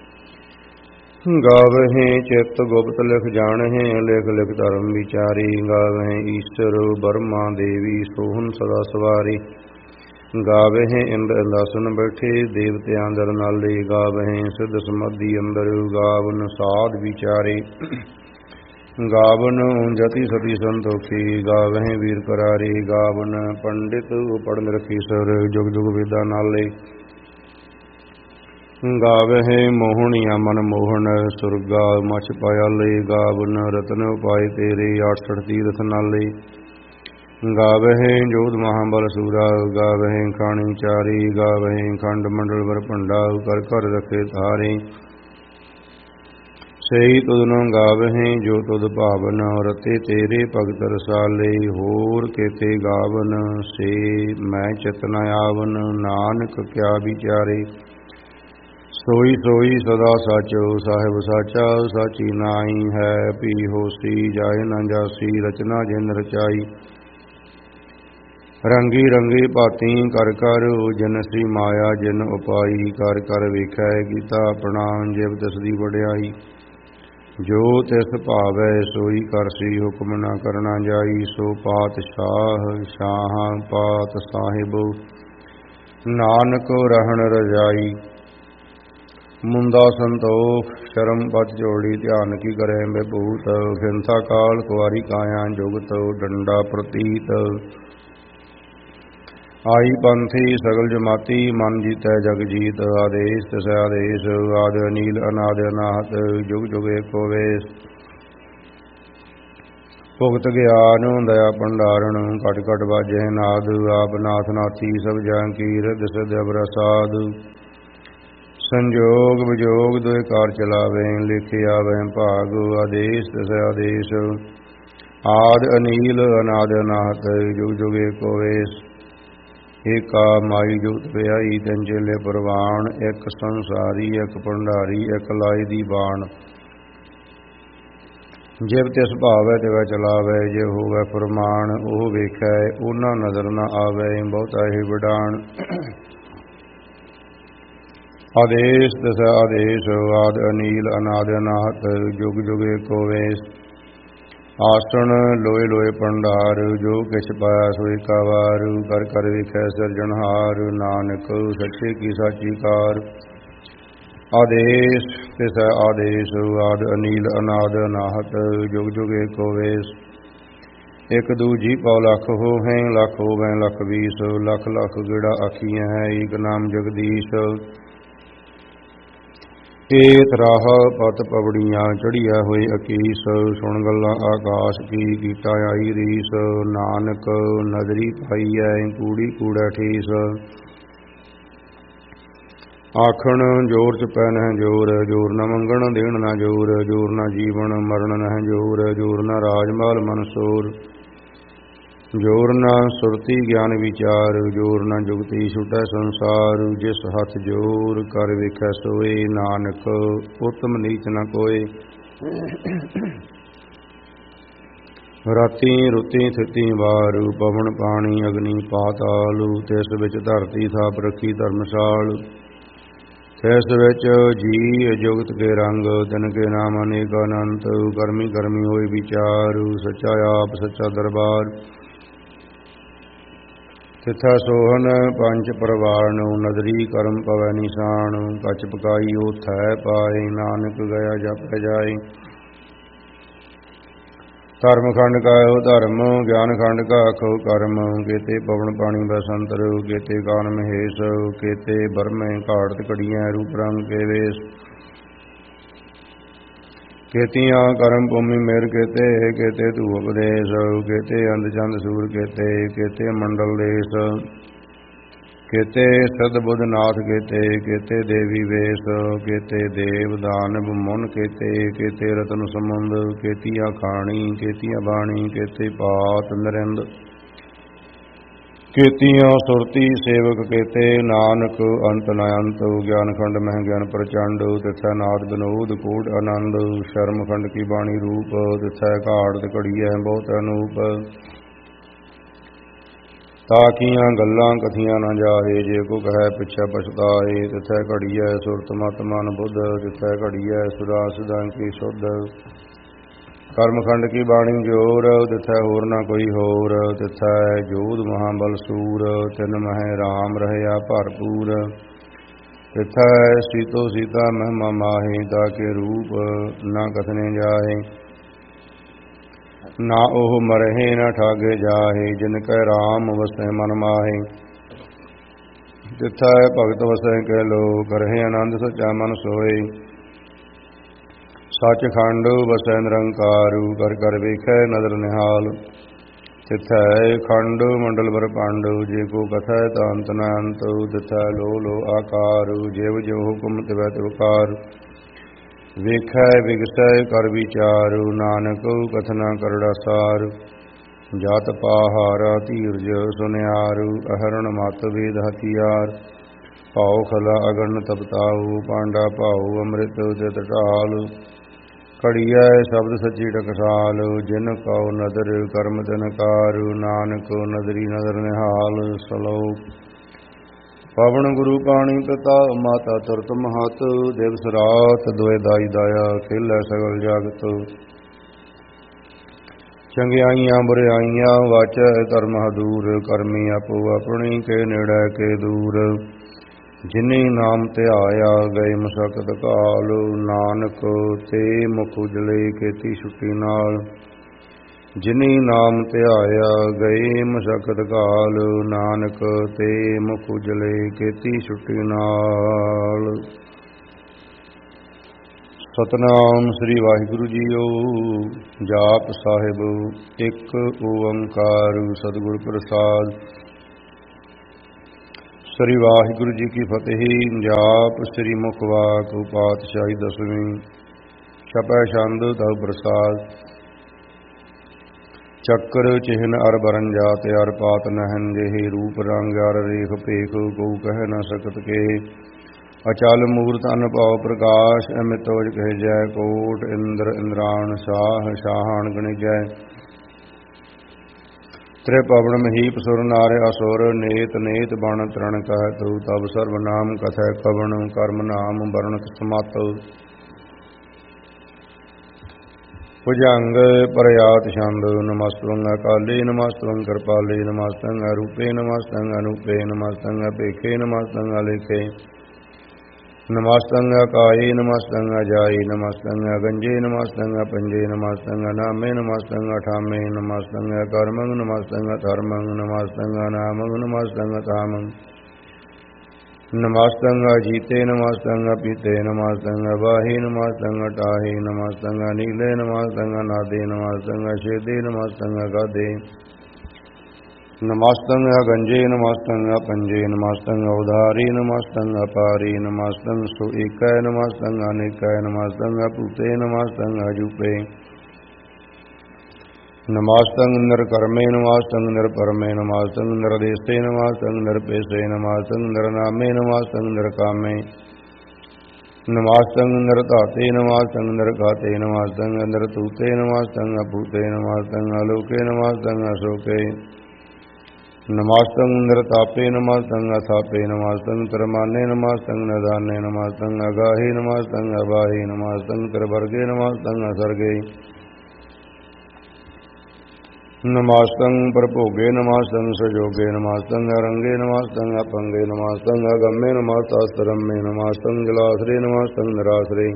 ਗਾਵਹਿ ਚਿਤ ਗੁਪਤ ਲਿਖ ਜਾਣਹਿ, ਲਿਖ ਲਿਖ ਧਰਮ ਵਿਚਾਰੀ। ਗਾਵਹਿ ਈਸ਼ਰ ਬਰਮਾ ਦੇਵੀ, ਸੋਹਨ ਸਦਾ ਸਵਾਰੀ। ਗਾਵਹਿ ਇੰਦ ਇੰਦਾਸਨ ਬੈਠੇ, ਦੇਵਤਿਆਂ ਦਰ ਨਾਲੇ। ਗਾਵਹਿ ਸਿੱਧ ਸਮਾਧੀ ਅੰਦਰ, ਗਾਵਨ ਸਾਧ ਵਿਚਾਰੇ। ਗਾਵਨ ਜਤੀ ਸਤੀ ਸੰਤੋਖੀ, ਗਾਵਹਿ ਵੀਰ ਕਰਾਰੇ। ਗਾਵਨ ਪੰਡਿਤ ਪੜ੍ਹ ਰਖੀ ਸਰ, ਜੁਗ ਜੁਗ ਵੇਦਾਂ ਨਾਲੇ। ਗਾਵਹਿ ਮੋਹਣੀਆ ਮਨ ਮੋਹਨ, ਸੁਰਗਾ ਮਛ ਪਾਇਆਲੇ। ਗਾਵਨ ਰਤਨ ਉਪਾਏ ਤੇਰੇ, 68 ਤੀਰਥ ਨਾਲੇ। ਗਾਵਹਿ ਜੋਧ ਮਹਾਬਲ ਸੂਰਾ, ਗਾਵਹਿ ਖਾਣੀ ਚਾਰੀ। ਗਾਵਹਿ ਖੰਡ ਮੰਡਲ ਵਰ ਭੰਡਾ, ਕਰ ਘਰ ਰਖੇ ਧਾਰੇ। ਸਹੀ ਤੁਧਨੁ ਗਾਵਹਿ ਜੋ ਤੁਧ ਭਾਵਨ, ਰਤੇ ਤੇਰੇ ਭਗਤ ਰਸਾਲੇ। ਹੋਰ ਕੀਤੇ ਗਾਵਨ ਸੇ ਮੈਂ ਚਿਤ ਨ ਆਵਨ, ਨਾਨਕ ਕਿਆ ਵਿਚਾਰੇ। ਸੋਈ ਸੋਈ ਸਦਾ ਸਾਚੋ, ਸਾਹਿਬ ਸਾਚਾ ਸਾਚੀ ਨਾਈ ਹੈ। ਭੀ ਹੋਸੀ ਜਾਏ ਨ ਜਾਸੀ, ਰਚਨਾ ਜਿਨ ਰਚਾਈ। ਰੰਗੀ ਰੰਗੀ ਭਾਤੀ ਕਰ ਕਰ, ਜਨਸੀ ਮਾਇਆ ਜਿਨ ਉਪਾਈ। ਕਰ ਕਰ ਵੇਖੈ ਕੀਤਾ ਆਪਣਾ, ਜਿਵ ਤਿਸ ਦੀ ਵਡਿਆਈ। ਜੋ ਤਿਸ ਭਾਵੈ ਸੋਈ ਕਰਸੀ, ਹੁਕਮ ਨ ਕਰਨਾ ਜਾਈ। ਸੋ ਪਾਤਸ਼ਾਹ ਸ਼ਾਹਾਂ ਪਾਤ ਸਾਹਿਬ, ਨਾਨਕ ਰਹਿਣ ਰਜਾਈ। ਮੁੰਦਾ ਸੰਤੋਖ ਸ਼ਰਮ ਪਤ ਜੋੜੀ, ਧਿਆਨ ਕੀ ਕਰੇ ਬੇਭੂਤ। ਖਿੰਥਾ ਕਾਲ ਕੁਆਰੀ ਕਾਇਆ, ਜੁਗਤ ਡੰਡਾ ਪ੍ਰਤੀਤ। ਆਈ ਪੰਥੀ ਸਗਲ ਜਮਾਤੀ, ਮਨ ਜੀਤੈ ਜਗ ਜੀਤ। ਆਦੇਸ਼ ਤਿਸ ਆਦੇਸ਼, ਆਦ ਅਨੀਲ ਅਨਾਦ ਅਨਾਹਤ। ਜੁਗ ਜੁਗ ਏਕੋ ਵੇਸ, ਭੁਗਤ ਗਿਆਨ ਦਇਆ ਭੰਡਾਰਨ। ਘਟ ਘਟ ਵਾਜਹਿ ਨਾਦ, ਆਪ ਨਾਥ ਨਾਥੀ ਸਭ ਜਹਾਂ ਕੀ। ਰਿਧ ਸਿਧ ਅਵਰਸਾਦ, ਸੰਜੋਗ ਵਿਜੋਗ ਦੁਇ ਕਾਰ ਚਲਾਵੇ। ਲਿਖਿ ਆਵਹਿ ਭਾਗ, ਆਦੇਸ਼ ਤਿਸ ਆਦੇਸ਼। ਆਦ ਅਨੀਲ ਅਨਾਦ ਅਨਾਹਤ, ਜੁਗ ਜੁਗ ਏਕੋ ਵੇਸ। ਏਕਾ ਮਾਈ ਜੁਗਤ ਵਿਆਈ, ਤਿੰਨ ਚੇਲੇ ਪ੍ਰਵਾਨ। ਇੱਕ ਸੰਸਾਰੀ ਇੱਕ ਭੰਡਾਰੀ, ਇੱਕ ਲਾਏ ਦੀ ਬਾਣ। ਜਿਵ ਤਿਸ ਭਾਵੈ ਤਿਵੈ ਚਲਾਵੈ, ਜੇ ਹੋਵੈ ਫਰਮਾਨ। ਉਹ ਵੇਖੈ ਉਹਨਾਂ ਨਜ਼ਰ ਨ ਆਵੈ, ਬਹੁਤਾ ਹੀ ਵਿਡਾਣ। ਆਦੇਸ਼ ਤਿਸ ਆਦੇਸ਼ ਆਦ ਅਨੀਲ ਅਨਾਦ ਅਨਾਹਤ ਜੁਗ ਜੁਗ ਏਕੋ ਵੇਸ। ਆਸਣ ਲੋਏ ਲੋਏ ਭੰਡਾਰ ਜੋ ਕਿਛ ਪਾਇਆ ਸੋਈ ਕਾ ਵਾਰ। ਕਰ ਕਰ ਵੇਖੈ ਸਿਰਜਣਹਾਰ ਨਾਨਕ ਸੱਚੇ ਕੀ ਸਾਚੀ ਕਾਰ। ਆਦੇਸ਼ ਤਿਸ ਆਦੇਸ਼ ਆਦ ਅਨੀਲ ਅਨਾਦ ਅਨਾਹਤ ਜੁਗ ਜੁਗ ਏਕੋ ਵੇਸ। ਇਕ ਦੂਜੀ ਪਉ ਲਖ ਹੋਹੈ ਲਖ ਹੋਵੈ ਲਖ ਵੀਸ। ਲਖ ਲਖ ਗੇੜਾ ਆਖੀਐ ਹੈ ਏਕ ਨਾਮ ਜਗਦੀਸ਼। ਏਤ ਰਾਹ ਪਤ ਪਵੜੀਆਂ ਚੜ੍ਹੀਐ ਹੋਏ ਅਕੀਸ। ਸੁਣ ਗੱਲਾਂ ਆਕਾਸ਼ ਕੀ ਕੀਤਾ ਆਈ ਰੀਸ। ਨਾਨਕ ਨਦਰੀ ਪਾਈਐ ਕੂੜੀ ਕੂੜੈ ਠੀਸ। ਆਖਣ ਜੋਰ ਚ ਪੈ ਨਹਿ ਜੋਰ ਜੋਰ ਨ ਮੰਗਣ ਦੇਣ ਨਾ ਜੋਰ। ਜੋਰ ਨ ਜੀਵਨ ਮਰਨ ਨਹਿ ਜੋਰ ਜੋਰ ਨ ਰਾਜ ਮਾਲ ਮਨਸੋਰ। ਜੋਰ ਨ ਸੁਰਤੀ ਗਿਆਨ ਵਿਚਾਰ ਜੋਰ ਨ ਜੁਗਤੀ ਛੁਟੈ ਸੰਸਾਰ। ਜਿਸ ਹੱਥ ਜੋਰ ਕਰ ਵੇਖੈ ਸੋਏ ਨਾਨਕ ਉਤਮ ਨੀਚ ਨ ਕੋਏ। ਰਾਤੀ ਰੁੱਤੀ ਥਿਤੀ ਵਾਰ ਪਵਨ ਪਾਣੀ ਅਗਨੀ ਪਾਤਾਲ। ਤਿਸ ਵਿੱਚ ਧਰਤੀ ਥਾਪ ਰੱਖੀ ਧਰਮਸਾਲ। ਤਿਸ ਵਿੱਚ ਜੀ ਜੁਗਤ ਕੇ ਰੰਗ ਤਿਨ ਕੇ ਨਾਮ ਅਨੇਕ ਅਨੰਤ। ਕਰਮੀ ਕਰਮੀ ਹੋਏ ਵਿਚਾਰ ਸੱਚਾ ਆਪ ਸੱਚਾ ਦਰਬਾਰ। ਤਿਥੈ ਸੋਹਨ ਪੰਚ ਪਰਵਾਣ ਨਦਰੀ ਕਰਮ ਪਵੈ ਨਿਸ਼ਾਨ। ਕਛ ਪਕਾਈ ਓਥੈ ਪਾਏ ਨਾਨਕ ਗਿਆ ਜਪੈ ਜਾਏ। ਧਰਮ ਖੰਡ ਕਾ ਇਹੋ ਧਰਮ ਗਿਆਨ ਖੰਡ ਕਾ ਆਖੋ ਕਰਮ। ਕੇਤੇ ਪਵਨ ਪਾਣੀ ਬਸੰਤਰ ਕੇਤੇ ਕਾਨ ਮਹੇਸ਼। ਕੇਤੇ ਬਰਮੇ ਘਾੜਤ ਘੜੀਐ ਰੂਪ ਰੰਗ ਕੇ ਵੇਸ। ਕੇਤੀਆਂ ਕਰਮ ਭੂਮੀ ਮੇਰ ਕੇਤੇ ਕੇਤੇ ਧੂ ਉਪਦੇਸ਼। ਕੇਤੇ ਅੰਧ ਚੰਦ ਸੂਰ ਕੇਤੇ ਕੇਤੇ ਮੰਡਲ ਦੇਸ਼। ਕੇਤੇ ਸਦ ਬੁੱਧ ਨਾਥ ਕੇਤੇ ਕੇਤੇ ਦੇਵੀ ਵੇਸ। ਕੇਤੇ ਦੇਵ ਦਾਨਵ ਮੁਨ ਕੇਤੇ ਕੇਤੇ ਰਤਨ ਸਮੁੰਦ। ਕੇਤੀਆਂ ਖਾਣੀ ਕੇਤੀਆਂ ਬਾਣੀ ਕੇਤੇ ਪਾਤ ਨਰਿੰਦ। ਕੇਤੀਆਂ ਸੁਰਤੀ ਸੇਵਕ ਕੇਤੇ ਨਾਨਕ ਅੰਤ ਨ ਅੰਤ। ਗਿਆਨ ਖੰਡ ਮਹਿ ਗਿਆਨ ਪ੍ਰਚੰਡ ਤਿਥੈ ਨਾਦ ਬਿਨੋਦ ਕੋਟ ਆਨੰਦ। ਸ਼ਰਮ ਖੰਡ ਕੀ ਬਾਣੀ ਰੂਪ ਤਿਥੈ ਘਾੜਤ ਘੜੀਐ ਬਹੁਤ ਅਨੂਪ। ਤਾਕੀਆਂ ਗੱਲਾਂ ਕਥੀਆਂ ਨ ਜਾਹੇ ਜੇ ਕੋ ਕਹੈ ਪਿਛੈ ਪਛਤਾਏ। ਤਿਥੈ ਘੜੀਐ ਸੁਰਤ ਮਤ ਮਨ ਬੁੱਧ ਤਿਥੈ ਘੜੀਐ ਸੁਰਾ ਸੁਦਾ ਕੀ ਸ਼ੁੱਧ। ਕਰਮ ਖੰਡ ਕੀ ਬਾਣੀ ਜੋਰ ਤਿਥੈ ਹੋਰ ਨਾ ਕੋਈ ਹੋਰ। ਤਿਥੈ ਜੋਧ ਮਹਾਬਲ ਸੂਰ ਤਿਨ ਮਹਿ ਰਾਮ ਰਹਿਆ ਭਰਪੂਰ। ਤਿਥੈ ਸੀਤੋ ਸੀਤਾ ਮਹਿਮਾ ਮਾਹੇ ਤਾਕੇ ਰੂਪ ਨਾ ਕਥਨੇ ਜਾਹੇ। ਨਾ ਉਹ ਮਰਹਿ ਨਾ ਠਾਗੇ ਜਾਹੇ ਜਿਨ ਕੈ ਰਾਮ ਵਸੈ ਮਨ ਮਾਹੇ। ਤਿਥੈ ਭਗਤ ਵਸੈ ਕੈ ਲੋ ਕਰਹਿ ਆਨੰਦ ਸਚਾ ਮਨ ਸੋਏ। ਸੱਚ ਖੰਡ ਵਸੈ ਨਿਰੰਕਾਰ ਕਰ ਕਰ ਵੇਖੈ ਨਦਰ ਨਿਹਾਲ। ਤਿਥੈ ਖੰਡ ਮੰਡਲ ਬਰਪੰਡ ਜੇ ਕੋ ਕਥੈ ਤਾਂ ਅੰਤ ਨ ਅੰਤ। ਤਿਥੈ ਲੋ ਲੋ ਆਕਾਰ ਜਿਵ ਜਿਵ ਹੁਕਮ ਤਿਵੈ ਤਿਵਕਾਰ। ਵੇਖੈ ਵਿਗਸੈ ਕਰ ਵਿਚਾਰ ਨਾਨਕ ਕਥਨਾ ਕਰੜਾ ਸਾਰ। ਜਾਤ ਪਾਹਾਰਾ ਧੀਰਜ ਸੁਨਿਆਰ ਅਹਰਣ ਮਤ ਵੇਦ ਹਥਿਆਰ। ਭਾਉ ਖਲਾ ਅਗਨ ਤਪਤਾਉ ਪਾਂਡਾ ਭਾਉ ਅੰਮ੍ਰਿਤ ਤਿਤ ਢਾਲ। ਘੜੀਐ ਸ਼ਬਦ ਸੱਚੀ ਟਕਸਾਲ ਜਿਨ ਕਉ ਨਦਰ ਕਰਮ ਤਿਨ ਕਾਰ। ਨਾਨਕ ਨਦਰੀ ਨਦਰ ਨਿਹਾਲ। ਸਲੋਕ ਪਵਨ ਗੁਰੂ ਪਾਣੀ ਪਿਤਾ ਮਾਤਾ ਤੁਰਤ ਮਹਤ। ਦਿਵਸ ਰਾਤ ਦੋਇ ਦਾਈ ਦਾਇਆ ਖੇਲੈ ਸਗਲ ਜਗਤ। ਚੰਗਿਆਈਆਂ ਬੁਰਿਆਈਆਂ ਵਾਚੈ ਧਰਮ ਹਦੂਰ। ਕਰਮੀ ਆਪੋ ਆਪਣੀ ਕੇ ਨੇੜੇ ਕੇ ਦੂਰ। ਜਿਨੀ ਨਾਮ ਧਿਆਇਆ ਗਏ ਮਸਕਤ ਕਾਲ। ਨਾਨਕ ਤੇ ਮੁਖ ਉਜਲੇ ਕੇਤੀ ਛੁੱਟੀ ਨਾਲ। ਜਿਨੀ ਨਾਮ ਧਿਆਇਆ ਗਏ ਮਸਕਤ ਕਾਲ। ਨਾਨਕ ਤੇ ਮੁਖ ਉਜਲੇ ਕੇਤੀ ਛੁੱਟੀ ਨਾਲ। ਸਤਨਾਮ ਸ੍ਰੀ ਵਾਹਿਗੁਰੂ ਜੀਓ। ਜਾਪ ਸਾਹਿਬ ਇੱਕ ਓੰਕਾਰ ਸਤਿਗੁਰ ਪ੍ਰਸਾਦ। ਸ੍ਰੀ ਵਾਹਿਗੁਰੂ ਜੀ ਕੀ ਫਤਿਹ। ਜਾਪ ਸ੍ਰੀ ਮੁਖ ਵਾਕ ਪਾਤਸ਼ਾਹੀ ਦਸਵੀਂ। ਛਪੈ ਛੰਦ ਤਉ ਪ੍ਰਸਾਦ। ਚੱਕਰ ਚਿਹਨ ਅਰ ਬਰਨ ਜਾਤ ਅਰ ਪਾਤ ਨਹਿਨ। ਜਿਹੇ ਰੂਪ ਰੰਗ ਅਰ ਰੇਖ ਭੇਖ ਕਉ ਕਹਿ ਨ ਸਕਤ ਕੇ। ਅਚਲ ਮੂਰਤ ਅਨਭਉ ਪ੍ਰਕਾਸ਼ ਅਮਿਤੋਜ ਕਹਿਜੈ। ਕੋਟ ਇੰਦਰ ਇੰਦਰਾਣ ਸ਼ਾਹ ਸ਼ਾਹਾਨ ਗਣਿਜੈ। त्रिपवन महीप सुर नार असुर नेत नेत बण तरण कहतु तब सर्व नाम कथय कवण कर्म नाम वर्ण समात भुजंग प्रयात छंद नमस्तवं अकाले नमस्तवं कृपाले नमस्तंग रूपे नमस्तंग अनूपे नमस्तंग पेखे नमस्तंग अलेखे नमस्तंग काये नमस्तंग अजाये नमस्तंग गंजे नमस्तंग पंजे नमस्तंग नामे नमस्तंग ठामे नमस्तंग कर्मंग नमस्तंग धर्मंग नमस्तंग नामंग नमस्तंग तामंग नमस्तंग जीते नमस्तंग पीते नमस्तंग बाहे नमस्तंग टाहे नमस्तंग नीले नमस्तंग नादे नमस्तंग छेदे नमस्तंग गादे नमस्तंग गंजे नमस्तंग पंजे नमस्तंग उधारी नमस्तंग पारी नमस्तंग सु एकय नमस्तंग अनेकय नमस्तंग पूते नमस्तंग अजूपे नमस्तंग निर्कर्मे नमस्तंग निर्परमे नमस्तंग निर्देशे नमस्तंग निर्पेशे नमस्तंग निर्नामे नमस्तंग निर्कामे नमस्तंग निर्धाते नमस्तंग निर्घाते नमस्तंग निर्तूते नमस्तंग अपूते नमस्तंग आलोके नमस्तंग अशोके नमस्तंग निर्तापे नमस्तंग अथापे नमस्तंग तरमाने नमस्तंग निदाने नमस्तंग अगाहे नमस्तंग अबाहे नमस्तंग तरवर्गे नमस्तंग असर्गे नमस्तंग प्रभोगे नमस्तंग सजोगे नमस्तंग रंगे नमस्तंग अपंगे नमस्तंग अगम्ये नमस्तास्तरम्ये नमस्तंग जलाश्रे नमस्तंग निराश्रे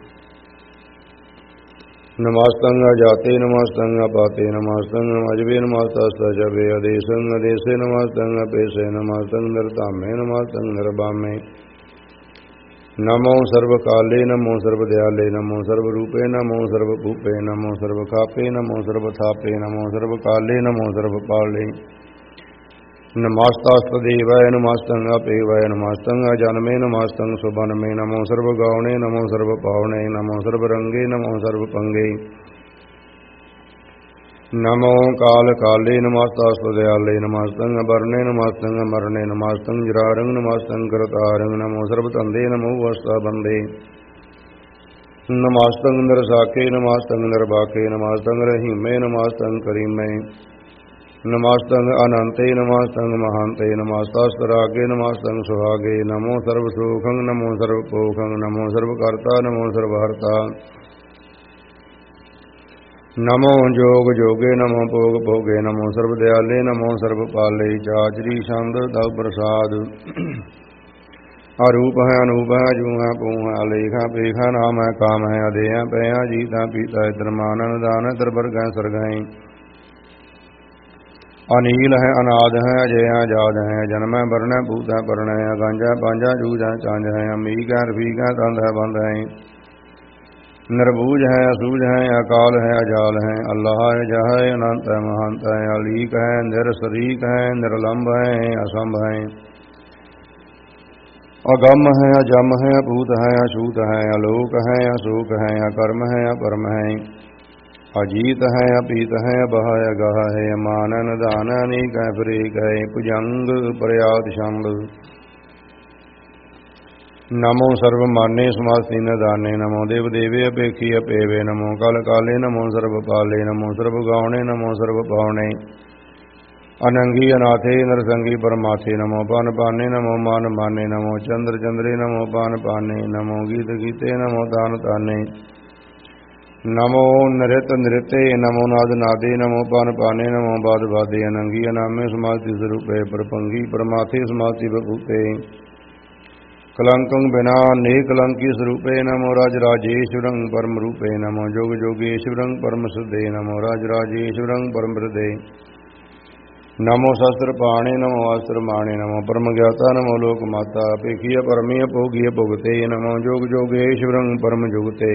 नमस्तंग जाते नमस्तंग पाते नमस्तंग अजबे नमस्तजबे अदेशंग अदेशे नमस्तंग पेशे नमस्तंग निर्तामे नमस्तंग निर्बामे नमो सर्वकाले नमो सर्वदयाले नमो सर्वरूपे नमो सर्वभूपे नमो सर्वखापे नमो सर्वथापे नमो सर्वकाले नमो सर्वपाले नमस्तास्तदेवाय नमस्तंग अपेवाय नमस्तंग अजन्मे नमस्तंग सुबनमे नमो सर्वगौणे नमो सर्वपावणे नमो सर्वरंगे नमो सर्वपंगे नमो काल काले नमस्तास्तदयाले नमस्तंग वर्णे नमस्तंग मरणे नमस्तंग जरारंग नमस्तंग करतारंग नमो सर्वतंदे नमो वस्ताबंदे नमस्तंग नरसाके नमस्तंग नरबाके नमस्तंग रहीमे नमस्तंग करीमे नमस्तंग अनंते नमस्तंग महांते नमस्तास्तरागे नमस्तंग सुहागे नमो सर्वसुखं नमो सर्वपोखं नमो सर्वकर्ता नमो सर्वहर्ता नमो जोग जोगे नमो भोग भोगे नमो सर्वदयाले नमो सर्वपाले चाचरी छंद तव प्रसाद अरूप है अनूप है जू है पू है अलेख है पेख है नाम है काम है अधे है पै है जीत है पीता है धर्मान दान है तरवर्ग है सर्ग है अनील है अनाद है अजय है आजाद है जन्म है वर्ण है भूत है पर्ण है गंज है पांजा जूझ है चांज है अमीक है रफीक है तंद है बंद है निर्बूज है असूझ है अकाल है अजाल है अल्लाह है जह है अनंत है महंत है अलीक है निरशरीक है निर्लंब है असंभ है अगम है अजम है अभूत है अछूत है अलोक है अशोक है अकर्म है अपरम है अजीत है अपीत है अबह है अगह है अमान निदान अनेक है फरेक है भुजंग प्रयात छंद नमो सर्वमान्य समास्ति निदाने नमो देव देवे अपेक्षी अपेवे नमो काल काले नमो सर्वपाले नमो सर्वगौणे नमो सर्वपावणे अनंगी अनाथे नरसंगी परमाथे नमो पान पाने नमो मान माने नमो चंद्र चंद्रे नमो पान पाने नमो गीत गीते नमो दान ताने नमो नृत नृत्य नमो नाद नादे नमो पान पाने नमो बाद बादे अनंगी अनामे समाधि स्वरूपे परपंगी परमाथे समाधि बभूते कलंकं बिना निकलंकी स्वरूपे नमो राजराजेश्वरं परम रूपे नमो जोग जोगेश्वरं परम सुदे नमो राजराजेश्वरं परम हृदे नमो शस्त्र पाणे नमो अस्त्र माणे नमो परम ज्ञाता नमो लोक माता अपेक्षीय परमीय भोगीय भुगते नमो जोग जोगेश्वरं परम जुगते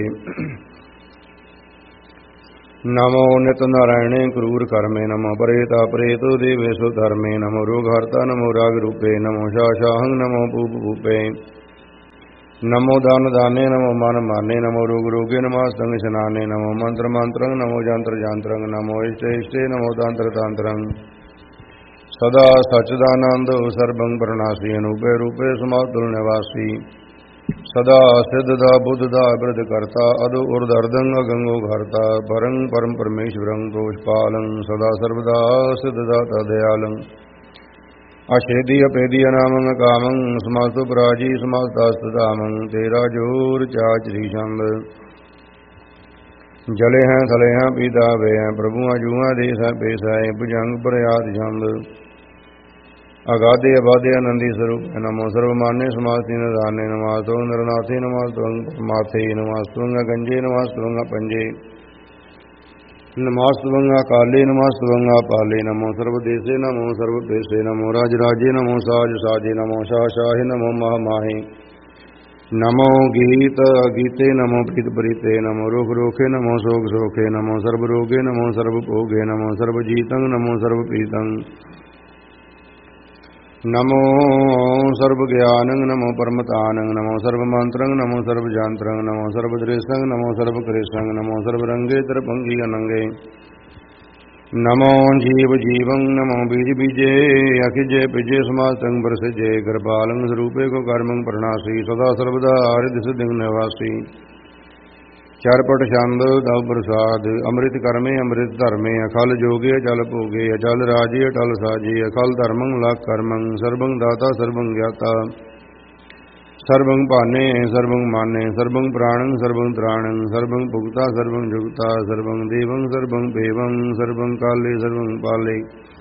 नमो नित नारायणे क्रूर कर्मे नमो परेता प्रेतो देवेशु धर्मे नमो रोगहर्ता नमो राग रूपे नमो शाशाहं नमो पूप भूपे नमो दान दाने नमो मान माने नमो रोग रोगे नमस्तंग शनाने नमो मंत्र मंत्रं नमो जंत्र जंत्रं नमो इष्टे इष्टे नमो तांत्र तांत्रं सदा सच्चिदानंद सर्वं प्रणासी अनूपे रूपे समातुल निवासी ਸਦਾ ਸਿੱਧ ਦਾ ਬੁੱਧ ਦਾ ਬਿਰਧ ਕਰਤਾ ਅਦੋ ਉਰਦ ਅਰਦੰ ਅਗੰਗੋ ਘਰਤਾ ਪਰੰ ਪਰਮ ਪਰਮੇਸ਼ਵਰੰ ਦੋਸ਼ ਪਾਲੰ ਸਦਾ ਸਰਬਦਾ ਸਿੱਧ ਦਾਤਾ ਦਇਆਲੰ ਅਛੇਦੀ ਅਪੇਦੀ ਅਨਾਮੰ ਕਾਮੰ ਸਮਸਤੁ ਪਰਾਜੀ ਸਮਸਤਸਤ ਧਾਮੰ ਤੇਰਾ ਜੋਰ ਚਾਚਰੀ ਛੰਦ ਜਲੇ ਹੈ ਥਲੇ ਹੈ ਪੀਤਾ ਵੇ ਹੈ ਪ੍ਰਭੂਆਂ ਜੂਆਂ ਦੇ ਸੈ ਪੇਸੈ ਭੁਜੰਗ ਪ੍ਰਯਾਦ ਛੰਦ ਅਗਾਧੇ ਅਬਾਧੇ ਆਨੰਦੀ ਸਰੂਪ ਨਮੋ ਸਰਵਮਾਨੇ ਸਮਾਸਤੀ ਨਿਦਾਨੇ ਨਮਾਸਤੋ ਨਿਰਨਾਥੇ ਨਮਾਸਤੋ ਮਾਥੇ ਨਮਾਸਤੋ ਗੰਜੇ ਨਮਾਸਤੋ ਪੰਜੇ ਨਮਾਸਤੋ ਕਾਲੇ ਨਮਾਸਤੋ ਪਾਲੇ ਨਮੋ ਸਰਬ ਦੇਸੇ ਨਮੋ ਸਰਬ ਦੇਸੇ ਨਮੋ ਰਾਜ ਰਾਜੇ ਨਮੋ ਸਾਜ ਸਾਜੇ ਨਮੋ ਸ਼ਾਹ ਸ਼ਾਹੇ ਨਮੋ ਮਹ ਮਾਹੇ ਨਮੋ ਗੀਤ ਗੀਤੇ ਨਮੋ ਪ੍ਰੀਤ ਪ੍ਰੀਤੇ ਨਮੋ ਰੋਖ ਰੋਖੇ ਨਮੋ ਸੋਖ ਸੋਖੇ ਨਮੋ ਸਰਬ ਰੋਗੇ ਨਮੋ ਸਰਬ ਭੋਗੇ ਨਮੋ ਸਰਬ ਜੀਤੰ ਨਮੋ ਸਰਬ ਪ੍ਰੀਤੰ ਨਮੋ ਸਰਬ ਗਿਆਨੰ ਨਮੋ ਪਰਮਤਾਨੰ ਨਮੋ ਸਰਬ ਮੰਤਰੰ ਨਮੋ ਸਰਬ ਜੰਤਰੰ ਨਮੋ ਸਰਬ ਦ੍ਰਿਸ਼ੰ ਨਮੋ ਸਰਬ ਕ੍ਰਿਸ਼ੰ ਨਮੋ ਸਰਬ ਰੰਗੇ ਤਰਪੰਗੀ ਅਨੰਗੇ ਨਮੋ ਜੀਵ ਜੀਵੰ ਨਮੋ ਬੀਜ ਬੀਜੇ ਅਖਿਜੇ ਪਿਜੇ ਸਮਾਸਤੰ ਬਰਸਜੇ ਗਰਬਾਲੰ ਸਰੂਪੇ ਕੋ ਕਰਮੰ ਪ੍ਰਣਾਸੀ ਸਦਾ ਸਰਬਦਾ ਹਰਿ ਸਿਧਿ ਨਿਵਾਸੀ ਚਰਪਟ ਛੰਦ ਦਉ ਪ੍ਰਸਾਦ ਅੰਮ੍ਰਿਤ ਕਰਮੇ ਅੰਮ੍ਰਿਤ ਧਰਮੇ ਅਖਲ ਜੋਗੇ ਅਚਲ ਭੋਗੇ ਅਚਲ ਰਾਜੇ ਅਟਲ ਸਾਜੇ ਅਖਲ ਧਰਮੰ ਲਖ ਕਰਮੰ ਸਰਬੰ ਦਾਤਾ ਸਰਬੰ ਗਿਆਤਾ ਸਰਬੰ ਭਾਨੇ ਸਰਬੰ ਮਾਨੇ ਸਰਬੰ ਪ੍ਰਾਣੰ ਸਰਬੰ ਤ੍ਰਾਣੰ ਸਰਬੰ ਭੁਗਤਾ ਸਰਬੰ ਜੁਗਤਾ ਸਰਬੰ ਦੇਵੰ ਸਰਬੰ ਭੇਵੰ ਸਰਬੰ ਕਾਲੇ ਸਰਬੰ ਪਾਲੇ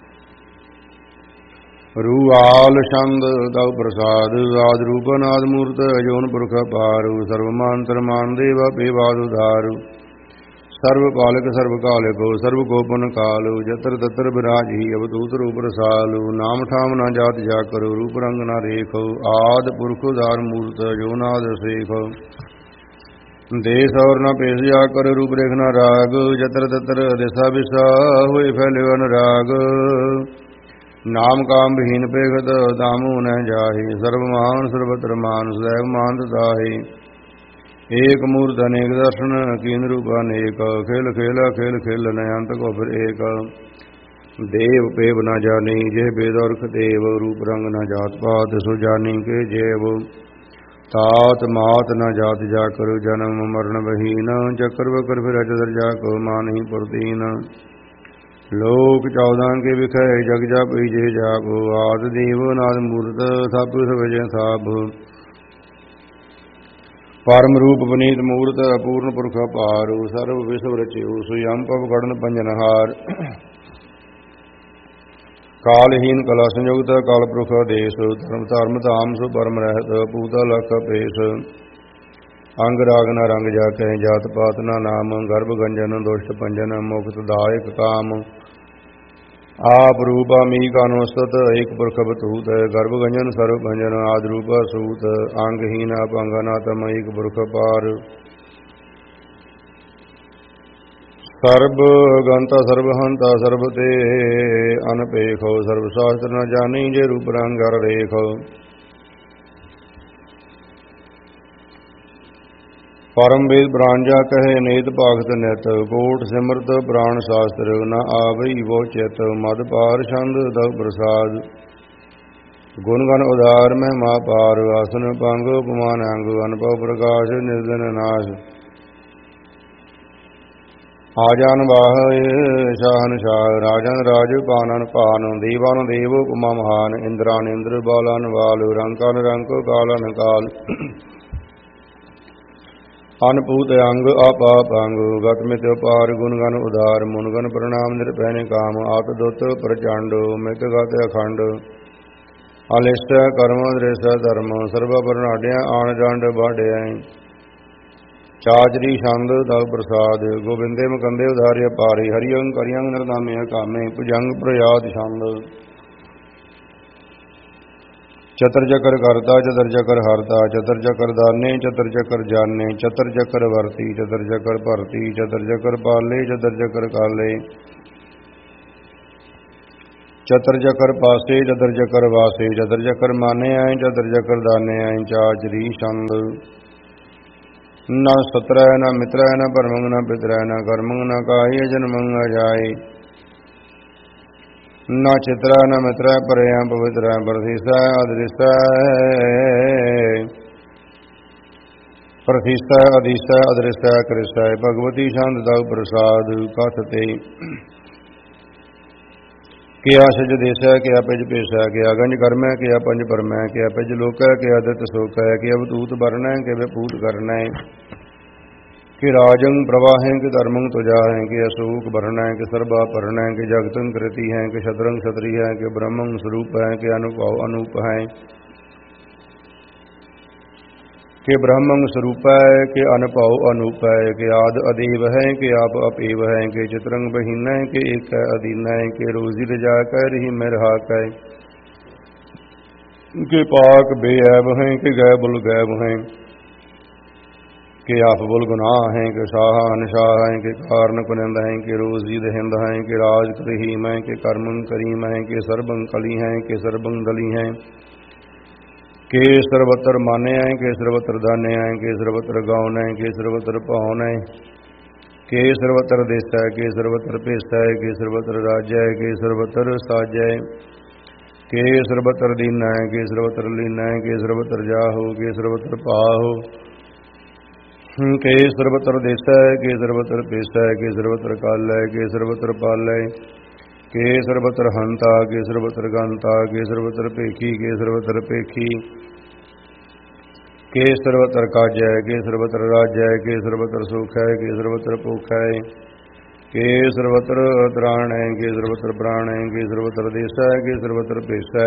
ਰੂਆਲ ਛੰਦ ਦਉ ਪ੍ਰਸਾਦ ਆਦ ਰੂਪ ਨਾਦ ਮੂਰਤ ਅਜੋਨ ਪੁਰਖ ਪਾਰੂ ਸਰਵਮਾਨ ਤਰਮਾਨ ਦੇਵਾ ਪੇਵਾਦ ਉਧਾਰੂ ਸਰਬ ਪਾਲਕ ਸਰਬ ਕਾਲਿਕੋ ਸਰਬ ਗੋਪਨ ਕਾਲੂ ਜਤਰ ਤਤਰ ਬਿਰਾਜੀ ਅਵਤੂਤ ਰੂਪ ਰਸਾਲੂ ਨਾਮ ਠਾਮ ਨਾ ਜਾਤ ਜਾ ਕਰੋ ਰੂਪ ਰੰਗ ਨਾ ਰੇਖੋ ਆਦ ਪੁਰਖ ਉਧਾਰ ਮੂਰਤ ਜੋ ਨਾਦ ਸੇਖੋ ਦੇਸ ਔਰ ਨਾ ਪੇਸ ਜਾ ਕਰ ਰੂਪ ਰੇਖ ਨਾ ਰਾਗ ਜਤਰ ਤਤਰ ਦਿਸਾ ਵਿਸਾ ਹੋਏ ਫੈਲਿਓ ਅਨੁਰਾਗ ਨਾਮ ਕਾਮ ਬਹੀਨ ਪੇਖਤ ਦਾਮੂ ਨ ਜਾਹੀ ਸਰਬ ਮਾਨ ਸਰਬਤਰ ਮਾਨ ਸदैव ਮਾਨਤ ਦਾਹੀ ਏਕ ਮੂਰਤ ਅਨੇਕ ਦਰਸ਼ਨ ਕੀਨ ਰੂਪ ਅਨੇਕ ਖੇਲ ਖੇਲਾ ਖੇਲ ਖੇਲ ਨ ਅੰਤ ਕੋ ਫਿਰ ਏਕ ਦੇਵ ਪੇਵ ਨ ਜਾਣੀ ਜੇ ਬੇਦਰਖ ਦੇਵ ਰੂਪ ਰੰਗ ਨ ਜਾਤ ਪਾਤ ਸੋ ਜਾਣੀ ਕੇ ਜੇਵ ਤਾਤ ਮਾਤ ਨ ਜਾਤ ਜਾ ਕਰੁ ਜਨਮ ਮਰਨ ਬਹੀਨ ਚੱਕਰ ਵਕਰ ਫਿਰ ਅਜਦਰ ਜਾ ਕੋ ਮਾਨਹੀ ਪੁਰਤੀਨ ਲੋਕ 14 ਕੇ ਵਿਖੇ ਜਗ ਜਾਪੀ ਜੇ ਜਾਗੋ ਆਦ ਦੇਵ ਨਾਦ ਮੂਰਤ ਸਭ ਸਵਜੈ ਸਾਭ ਪਰਮ ਰੂਪ ਬਨੀਤ ਮੂਰਤ ਪੂਰਨ ਪੁਰਖ ਪਾਰੂ ਸਰਬ ਵਿਸ਼ਵ ਰਚਿਓ ਸੁਯੰ ਪਵ ਗੜਨ ਪੰਜਨਹਾਰ ਕਾਲਹੀਨ ਕਲਾ ਸੰਯੁਗਤ ਕਾਲ ਪੁਰਖ ਦੇਸ ਧਰਮ ਧਰਮ ਧਾਮ ਸੁ ਪਰਮ ਰਹਿਤ ਪੂਤਾ ਲਖ ਪੇਸ ਅੰਗ ਰਾਗ ਨਾ ਰੰਗ ਜਾ ਕਹਿ ਜਾਤ ਪਾਤ ਨਾ ਨਾਮ ਗਰਭ ਗੰਜਨ ਦੁਸ਼ਟ ਪੰਜਨ ਮੁਕਤ ਦਾਇਕ ਕਾਮ ਆਪ ਰੂਪਾ ਮੀ ਕਾਨੋਸਤ ਏਕ ਪੁਰਖ ਬਤੂਤ ਗਰਭ ਗੰਜਨ ਸਰਬ ਭੰਜਨ ਆਦ ਰੂਪਾ ਸੂਤ ਅੰਗਹੀਨ ਭੰਗਨਾ ਤਮ ਏਕ ਪੁਰਖ ਪਾਰ ਸਰਬ ਗੰਤਾ ਸਰਬ ਹੰਤਾ ਸਰਬ ਤੇ ਅਨਪੇਖੋ ਸਰਬ ਸ਼ਾਸਤਰ ਨ ਜਾਣੀ ਜੇ ਰੂਪ ਰੰਗ ਅਰ ਰੇਖੋ ਪਰਮ ਵੇਦ ਪ੍ਰਾਂਜਾ ਕਹੇ ਨੇਤ ਭਾਗਤ ਨਿਤ ਕੋਟ ਸਿਮਰਤ ਪ੍ਰਾਣ ਸ਼ਾਸਤਰ ਨ ਆਵਈ ਵੋ ਚਿਤ ਮਦ ਪਾਰ ਛੰਦ ਦਉ ਪ੍ਰਸਾਦ ਗੁਣ ਗਨ ਉਦਾਰ ਮਹਿਮਾ ਪਾਰ ਆਸਨ ਪੰਗ ਉਪਮਾਨ ਅੰਗ ਅਨਭਵ ਪ੍ਰਕਾਸ਼ ਨਿਰਦਨ ਨਾਸ਼ ਆਜਨ ਬਾਹ ਸ਼ਾਹਨ ਸ਼ਾਹ ਰਾਜਨ ਰਾਜ ਪਾਨਨ ਪਾਨ ਦੇਵਾਨ ਦੇਵ ਉਪਮਾ ਮਹਾਨ ਇੰਦਰਾਨ ਇੰਦਰ ਬਾਲਨ ਬਾਲ ਰੰਕਨ ਰੰਕ ਕਾਲਨ ਕਾਲ ਅਨਪੂਤ ਅੰਗ ਆਪਾਪ ਅੰਗ ਗਤ ਮਿਤ ਪਾਰ ਗੁਣ ਗਨ ਉਦਾਰ ਮੁਨ ਗਨ ਪ੍ਰਣਾਮ ਨਿਰਭੈ ਕਾਮ ਆਤ ਦੁਤ ਪ੍ਰਚੰਡ ਮਿਤ ਗਤ ਅਖੰਡ ਅਲਿਸ਼ਟ ਕਰਮ ਦ੍ਰਿਸ਼ ਧਰਮ ਸਰਬ ਬਰਨਾਡਿਆ ਆਣ ਡੰਡ ਬਾੜਿਆ ਚਾਚਰੀ ਛੰਦ ਦਉ ਪ੍ਰਸਾਦ ਗੋਬਿੰਦੇ ਮੁਕੰਦੇ ਉਧਾਰਿਆ ਪਾਰੀ ਹਰਿਅੰ ਕਰਿਅੰ ਨਿਰਨਾਮੇ ਕਾਮੇ ਭੁਜੰਗ ਪ੍ਰਯਾਦ ਛੰਦ ਚਤਰ ਚਕਰ ਕਰਤਾ ਚਤਰ ਚਕਰ ਹਰਤਾ ਚਤਰ ਚਕਰ ਦਾਨੇ ਚਤਰ ਚਕਰ ਜਾਣੇ ਚਤਰ ਚਕਰ ਵਰਤੀ ਚਤਰ ਚਕਰ ਭਰਤੀ ਚਤਰ ਚਕਰ ਪਾਲੇ ਚਤਰ ਚਕਰ ਕਾਲੇ ਚਤਰ ਚਕਰ ਪਾਸੇ ਚਤਰ ਚਕਰ ਵਾਸੇ ਚਤਰ ਚਕਰ ਮਾਨੇ ਆਏ ਚਤਰ ਚਕਰ ਦਾਨੇ ਆਏ ਚਾਚਰੀ ਛੰਦ ਨਾ ਸਤਰੈ ਨਾ ਮਿਤਰੈ ਨਾ ਪਰਮੰਗ ਨਾ ਪਿਤਰੈ ਨਾ ਕਰਮੰਗ ਨਾ ਕਾਹੀ ਜਨਮੰਗ ਜਾਏ ਨਾ ਚਿਤਰੈ ਨਾ ਮਿਤਰੈ ਪਰਿਆ ਪਵਿਤਰੈ ਪ੍ਰਤੀਸੈ ਅਦ੍ਰਿਸੈ ਪ੍ਰਥਿਸਥੈ ਅਧਿਸਥੈ ਅਦ੍ਰਿਸ਼ਟੈ ਕ੍ਰਿਸ਼ਟੈ ਭਗਵਤੀ ਛੰਦ ਦਉ ਪ੍ਰਸਾਦ ਕਥ ਤੇ ਕਿਆ ਸਜ ਦੇਸੈ ਕਿਆ ਪਿਜ ਪੇਸੈ ਕਿਆ ਗੰਜ ਕਰਮੈ ਕਿਆ ਪੰਜ ਪਰਮੈ ਕਿਆ ਪਿਜ ਲੋਕੈ ਕਿਆ ਦਿਤ ਸੋਕੈ ਕਿਆ ਬਤੂਤ ਬਰਨੈ ਕਿ ਵਿਪੂਤ ਕਰਨੈ ਕਿ ਰਾਜੰ ਪ੍ਰਵਾਹੈ ਕਿ ਧਰਮੰ ਤੁਜਾਹੈ ਕਿ ਅਸ਼ੋਕ ਬਰਨੈ ਕਿ ਸਰਬਾ ਪਰਨੈ ਕਿ ਜਗਤੰ ਕ੍ਰਿਤੀ ਹੈ ਕਿ ਸ਼ਤਰੰ ਛਤਰੀ ਹੈ ਕਿ ਬ੍ਰਹਮੰ ਸਰੂਪ ਹੈ ਕਿ ਅਨੁਭਵ ਅਨੂਪ ਹੈ ਕਿ ਬ੍ਰਹਮੰ ਸਰੂਪ ਹੈ ਕਿ ਅਨੁਭਵ ਅਨੂਪ ਹੈ ਕਿ ਆਦ ਅਦੇਵ ਹੈ ਕਿ ਆਪ ਅਪੇਵ ਹੈ ਕਿ ਚਿਤਰੰਗ ਬਹੀਨੈ ਕਿ ਏਕ ਹੈ ਅਦੀਨੈ ਕਿ ਰੋਜ਼ੀ ਰਜਾ ਕੈ ਰਹੀ ਮਿਰਹਾ ਕੈ ਕਿ ਪਾਕ ਬੇਐਬ ਹੈ ਕਿ ਗੈ ਬੁਲ ਗੈਬ ਹੈ ਕਿ ਆਪ ਬੁਲ ਗੁਨਾਹ ਹੈ ਕਿ ਸਾਹ ਅਨਸ਼ਾਹ ਹੈ ਕਿ ਕਾਰਨ ਕੁਨੰਦ ਹੈ ਕਿ ਰੋਜ਼ੀ ਦਹਿੰਦ ਹੈ ਕਿ ਰਾਜ ਕਰਹੀ ਮੈਂ ਕਿ ਕਰਮੰ ਕਰੀਮ ਹੈ ਕਿ ਸਰਬੰ ਕਲੀ ਹੈ ਕਿ ਸਰਬੰ ਦਲੀ ਹੈ ਕਿ ਸਰਵਤਰ ਮਾਨਿਆ ਹੈ ਕਿ ਸਰਵਤਰ ਦਾਨਿਆ ਹੈ ਕਿ ਸਰਵਤਰ ਗਾਉਨ ਹੈ ਕਿ ਸਰਵਤਰ ਭਾਉਨ ਹੈ ਕਿ ਸਰਵਤਰ ਦੇਸੈ ਕਿ ਸਰਵਤਰ ਭੇਸੈ ਕਿ ਸਰਵਤਰ ਰਾਜੈ ਕਿ ਸਰਵਤਰ ਸਾਜੈ ਕਿ ਸਰਵਤਰ ਦੀਨਾ ਹੈ ਕਿ ਸਰਵਤਰ ਲੀਨਾ ਹੈ ਕਿ ਸਰਵਤਰ ਜਾਹੋ ਕਿ ਸਰਵਤਰ ਪਾਹੋ ਕਿ ਸਰਵਤਰ ਦੇਸੈ ਕਿ ਸਰਵਤਰ ਭੇਸੈ ਕਿ ਸਰਵਤਰ ਕਾਲੈ ਕਿ ਸਰਵਤਰ ਪਾਲੈ ਕਿ ਸਰਵਤਰ ਹੰਤਾ ਕਿ ਸਰਵਤਰ ਗੰਤਾ ਕਿ ਸਰਵਤਰ ਭੇਖੀ ਕਿ ਸਰਵਤਰ ਭੇਖੀ ਕਿ ਸਰਵਤਰ ਕਾਜੈ ਕਿ ਸਰਵਤਰ ਰਾਜੈ ਕਿ ਸਰਵਤਰ ਸੁਖ ਹੈ ਕਿ ਸਰਵਤਰ ਭੁਖ ਹੈ ਕਿ ਸਰਵਤਰ ਤ੍ਰਾਣ ਹੈ ਕਿ ਸਰਵਤਰ ਪ੍ਰਾਣ ਹੈ ਕਿ ਸਰਵਤਰ ਦੇਸੈ ਕਿ ਸਰਵਤਰ ਭੇਸੈ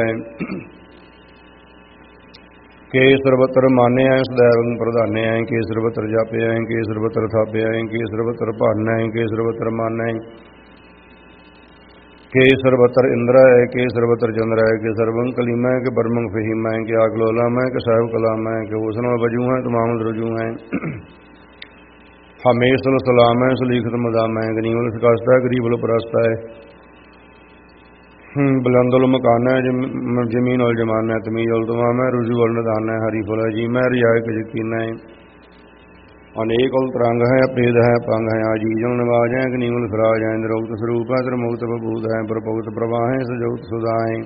ਕਿ ਸਰਵਤਰ ਮਾਨਿਆ ਸदैवੰ ਪ੍ਰਧਾਨਿਆ ਕਿ ਸਰਵਤਰ ਜਾਪਿਆ ਕਿ ਸਰਵਤਰ ਥਾਪਿਆ ਕਿ ਸਰਵਤਰ ਭਾਨੈ ਕਿ ਸਰਵਤਰ ਮਾਨੈ ਕਿ ਸਰਵਤਰ ਇੰਦਰ ਹੈ ਕਿ ਸਰਵਤਰ ਚੰਦਰ ਹੈ ਕਿ ਸਰਵੰ ਕਲੀਮੈ ਕਿ ਬਰਮੰ ਫਹੀਮੈ ਕਿ ਆਗਲੋਲਾਮੈ ਕਿ ਸਾਹਿਬ ਕਲਾਮੈ ਕਿ ਹੁਸਨ ਵਜੂ ਹੈ ਤਮਾਮ ਦਰਜੂ ਹੈ ਹਮੇਸ਼ਲ ਸਲਾਮੈ ਸਲੀਖਤ ਮਦਾਮੈ ਗਨੀਵਲ ਸਕਸਤਾ ਗਰੀਬਲ ਪ੍ਰਸਤਾ ਹੈ ਬੁਲੰਦੁਲ ਮਕਾਨਾ ਜ਼ਮੀਨ ਉਲ ਜਮਾਨਾ ਤਮੀਜ਼ ਉਲ ਤਮਾਮੈ ਰੁਜੂ ਉਲ ਨਿਦਾਨਾ ਹਰੀ ਫੁਲ ਜੀ ਮੈਂ ਰਿਆਇਕ ਯਕੀਨਾ ਅਨੇਕ ਉਲ ਤਰੰਗ ਹੈ ਅਪੇਦ ਹੈ ਪੰਗ ਹੈ ਆਜੀਜ ਉਲ ਨਿਵਾਜ ਹੈ ਗਨੀਵਲ ਸਰਾਜ ਹੈ ਨਿਰੋਗਤ ਸਰੂਪ ਹੈ ਤਰਮੁਕਤ ਬਭੂਤ ਹੈ ਪ੍ਰਭੁਗਤ ਪ੍ਰਵਾਹ ਹੈ ਸਜੋਤ ਸੁਦਾ ਹੈ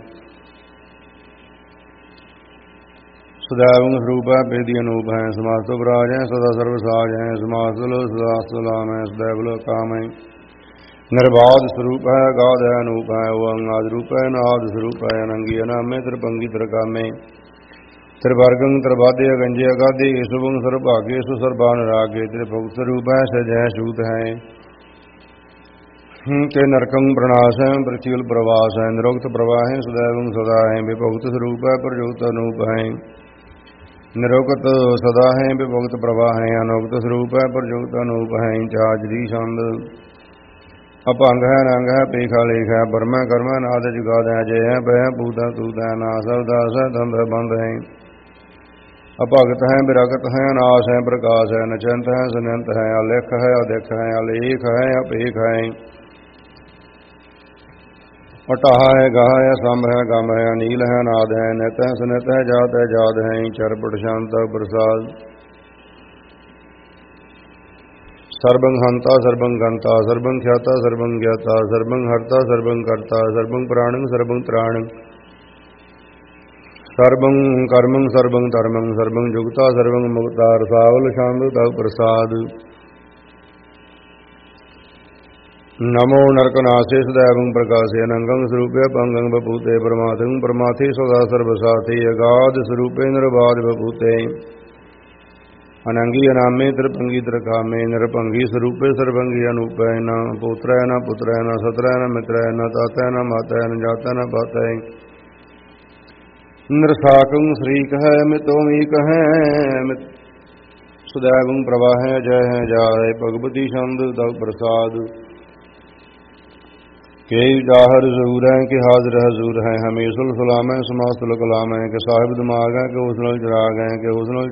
ਸदैवੰ ਸਰੂਪ ਹੈ ਬੇਦੀ ਅਨੂਪ ਹੈ ਸਮਾਸਤੋ ਬਰਾਜ ਹੈ ਸਦਾ ਸਰਵ ਸਾਜ ਹੈ ਸਮਾਸਤੁਲ ਸਦਾ ਸੁਲਾਮ ਹੈ ਸदैवਲ ਕਾਮ ਹੈ ਨਿਰਬਾਧ ਸਰੂਪ ਹੈ ਅਗਾਧ ਹੈ ਅਨੂਪ ਹੈ ਓੰਗਾਦ ਰੂਪ ਹੈ ਨਾਦ ਸਰੂਪ ਹੈ ਅਨੰਗੀ ਅਨਾਮੇ ਤਰਪੰਗੀ ਤਰਕਾਮੇ ਤਿਰਵਰਗੰ ਤਿਰਬਾਧੇ ਅਗੰਜੇ ਅਗਾਧੇ ਸੁਭੰ ਸਰਭਾਗੇ ਸੁ ਸਰਬਾਨ ਰਾਗੇ ਤ੍ਰਿਭੁਗਤ ਸਰੂਪ ਹੈ ਸਜੈ ਸੂਤ ਹੈ ਕਿ ਨਰਕੰ ਪ੍ਰਣਾਸ ਹੈ ਪ੍ਰਚੀਲ ਪ੍ਰਵਾਸ ਹੈ ਨਿਰੋਗਤ ਪ੍ਰਵਾਹ ਹੈ ਸदैवੰ ਸਦਾ ਹੈ ਵਿਭੁਗਤ ਸਰੂਪ ਹੈ ਪ੍ਰਜੋਤ ਅਨੂਪ ਹੈ ਨਿਰੋਗਤ ਸਦਾ ਹੈ ਵਿਭੁਗਤ ਪ੍ਰਵਾਹ ਹੈ ਅਨੋਗਤ ਸਰੂਪ ਹੈ ਪ੍ਰਜੋਤ ਅਨੂਪ ਹੈ ਚਾਜਰੀ ਛੰਦ ਅਭੰਗ ਹੈ ਰੰਗ ਹੈ ਪੇਖਾ ਲੇਖ ਹੈ ਬਰਮਾ ਕਰਮਾ ਨਾਦ ਜੁਗਾਦ ਹੈ ਜੈ ਹੈ ਬੈ ਪੂਤਾ ਤੂਤ ਹੈ ਨਾ ਸਬਦਾਸ ਹੈ ਦੰਦ ਬੰਦ ਹੈ ਅਭਗਤ ਹੈ ਵਿਰਗਤ ਹੈ ਨਾਸ ਹੈ ਪ੍ਰਕਾਸ਼ ਹੈ ਨਚੰਤ ਹੈ ਸੁਨੰਤ ਹੈ ਅਲੇਖ ਹੈ ਅਦੇਖ ਹੈ ਅਲੇਖ ਹੈ ਅਪੇਖ ਹੈ ਅਟਾਹ ਹੈ ਗਾਹ ਹੈ ਸੰਭ ਹੈ ਗਮ ਹੈ ਅਨੀਲ ਹੈ ਨਾਦ ਹੈ ਨਿਤ ਹੈ ਸੁਨਿਤ ਹੈ ਜਾਤ ਹੈ ਚਰਪਟ ਸ਼ਾਂਤ ਪ੍ਰਸਾਦ ਸਰਬੰ ਹੰਤਾ ਸਰਬੰ ਗੰਤਾ ਸਰਬੰ ਖਿਆਤਾ ਸਰਬੰ ਗਿਆਤਾ ਸਰਬੰ ਹਰਤਾ ਸਰਬੰ ਕਰਤਾ ਸਰਬੰ ਪ੍ਰਾਣੰ ਸਰਬੰ ਤ੍ਰਾਣੰ ਸਰਬੰ ਕਰਮੰ ਸਰਬੰ ਧਰਮੰ ਸਰਬੰ ਜੁਗਤਾ ਸਰਬੰ ਮੁਕਤਾ ਰਸਾਵਲ ਛੰਦ ਦਉ ਪ੍ਰਸਾਦ ਨਮੋ ਨਰਕਨਾਸੇ ਸदैवੰ ਪ੍ਰਕਾਸੇ ਅਨੰਗੰ ਸਰੂਪੇ ਪੰਗੰ ਬਪੂਤੇ ਪਰਮਾਤੰ ਪਰਮਾਥੇ ਸਦਾ ਸਰਬ ਸਾਥੇ ਅਗਾਧ ਸਰੂਪੇ ਨਿਰਬਾਧ ਬਪੂਤੇ ਅਨੰਗੀ ਅਨਾਮੇ ਤਿਰਪੰਗੀ ਤਿਰਕਾਮੇ ਨਿਰਭੰਗੀ ਸਰੂਪੇ ਸਰਬੰਗੀ ਅਨੂਪੈ ਨ ਪੋਤਰੈ ਨ ਪੁੱਤਰੈ ਨ ਸਤਰੈ ਨ ਮਿਤਰੈ ਨ ਤਾਤੈ ਨ ਮਾਤੈ ਨ ਜਾਤੈ ਨ ਪਾਤੈ ਨਿਰਸਾਕੰ ਸ਼ਰੀਕ ਹੈ ਮਿਤੋ ਮੀਕ ਹੈ ਸदैवੰ ਪ੍ਰਵਾਹੈ ਜੈ ਹੈ ਜਾਏ ਭਗਵਤੀ ਛੰਦ ਦਉ ਪ੍ਰਸਾਦ ਕਿ ਜ਼ਾਹਰ ਜ਼ਹੂਰ ਹੈ ਕਿ ਹਾਜ਼ਰ ਹਜ਼ੂਰ ਹੈ ਹਮੇਸ਼ੁਲ ਸਲਾਮ ਹੈ ਸਮਾਸਤੁਲ ਕਲਾਮ ਹੈ ਕਿ ਸਾਹਿਬ ਦਿਮਾਗ ਹੈ ਕਿ ਹੁਸਨੁਲ ਚਰਾਗ ਹੈ ਕਿ ਹੁਸਨੁਲ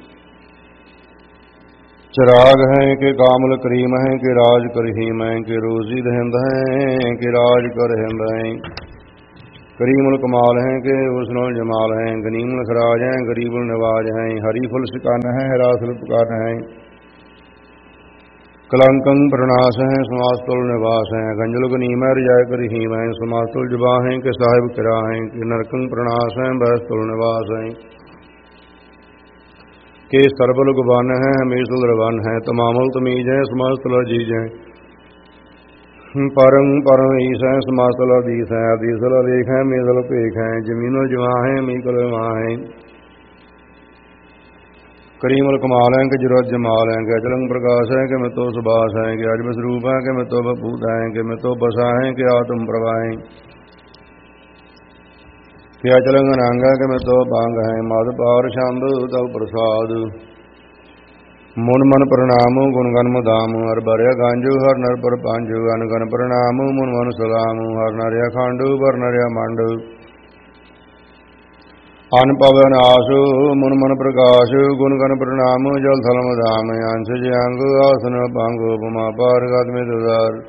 ਚਰਾਗ ਹੈ ਕਿ ਕਾਮਲ ਕਰੀਮ ਹੈ ਕਿ ਰਾਜ ਕਰਹੀਮ ਹੈ ਕਿ ਰੋਜ਼ੀ ਦਹਿੰਦ ਹੈ ਕਿ ਰਾਜ ਕਰਹਿੰਦ ਹੈ ਕਰੀਮੁਲ ਕਮਾਲ ਹੈ ਕਿ ਹੁਸਨੁਲ ਜਮਾਲ ਹੈ ਗਨੀਮੁਲ ਖਰਾਜ ਹੈ ਗਰੀਬੁਲ ਨਿਵਾਜ ਹੈ ਹਰੀ ਫੁਲ ਸਿਕਾਨ ਹੈ ਰਾਸੁਲ ਪੁਕਾਰ ਹੈ ਕਲੰਕੰ ਪ੍ਰਣਾਸ ਹੈ ਸਮਾਸਤੁਲ ਨਿਵਾਸ ਹੈ ਗੰਜਲ ਗਨੀਮ ਹੈ ਰਜਾਇ ਕਰਹੀਮ ਹੈ ਸਮਾਸਤੁਲ ਜਬਾ ਹੈ ਕਿ ਸਾਹਿਬ ਕਿਰਾ ਹੈ ਕਿ ਨਰਕੰ ਪ੍ਰਣਾਸ ਹੈ ਬੈਸਤੁਲ ਨਿਵਾਸ ਹੈ के सरबल गुबान है हमेश लरवान है तमामल तमीज है समास्तल अजीज है परम परम ईस है समास्तल अदीस है अदीसल लेख है मेजल पेख है जमीनो जवा है मीकल वहाँ है करीमल कमाल है कि जुरत जमाल है कि अचलंग प्रकाश है कि मैं तो सुबास है कि अजब स्वरूप है कि मैं तो बपूत है कि मैं तो बसा है कि आत्म प्रवाह क्या चलंग नांग है कि मैं तो बांग है माध पार छंद तव प्रसाद मुन मन प्रणाम गुण गन मुदाम हर बरया गांजू हर नर पर पांजू अन गन प्रणाम मुन मन सलाम हर नरिया खांडू बर नरिया मांडू अन पवन आसु मुन मन प्रकाश गुण गन प्रणाम जल थल मदाम अंश जंग आसन पांग उपमा पार गद में दुदार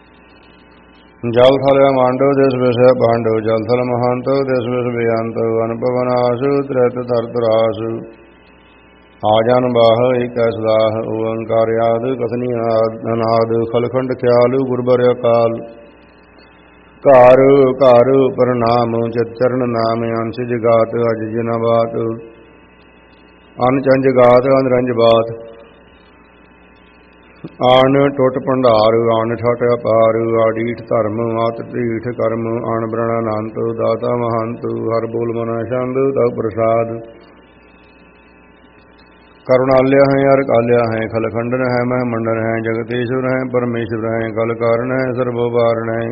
जल थल मांडो देश विषय पांडो जल थल महांतो देश विष बेअंत अनपवन आसु त्रैत तरतरासु आजान बाह एक सलाह ओंकार याद कथनी अनाद खलखंड ख्याल गुरबर अकाल कार कार प्रणाम चरण नाम अंश जगात अज जिना बात अन चंज गात अनरंज बात आन टुट भंडार आन ठट अपार आडीठ धर्म आत ढीठ कर्म आन ब्रणानंत दाता महंत हर बोल मना छंद तव प्रसाद करुणाल्या है हर काल्या है खलखंडन है मह मंडन है जगतेश्वर है परमेश्वर है कल कारण है सर्वोवारण है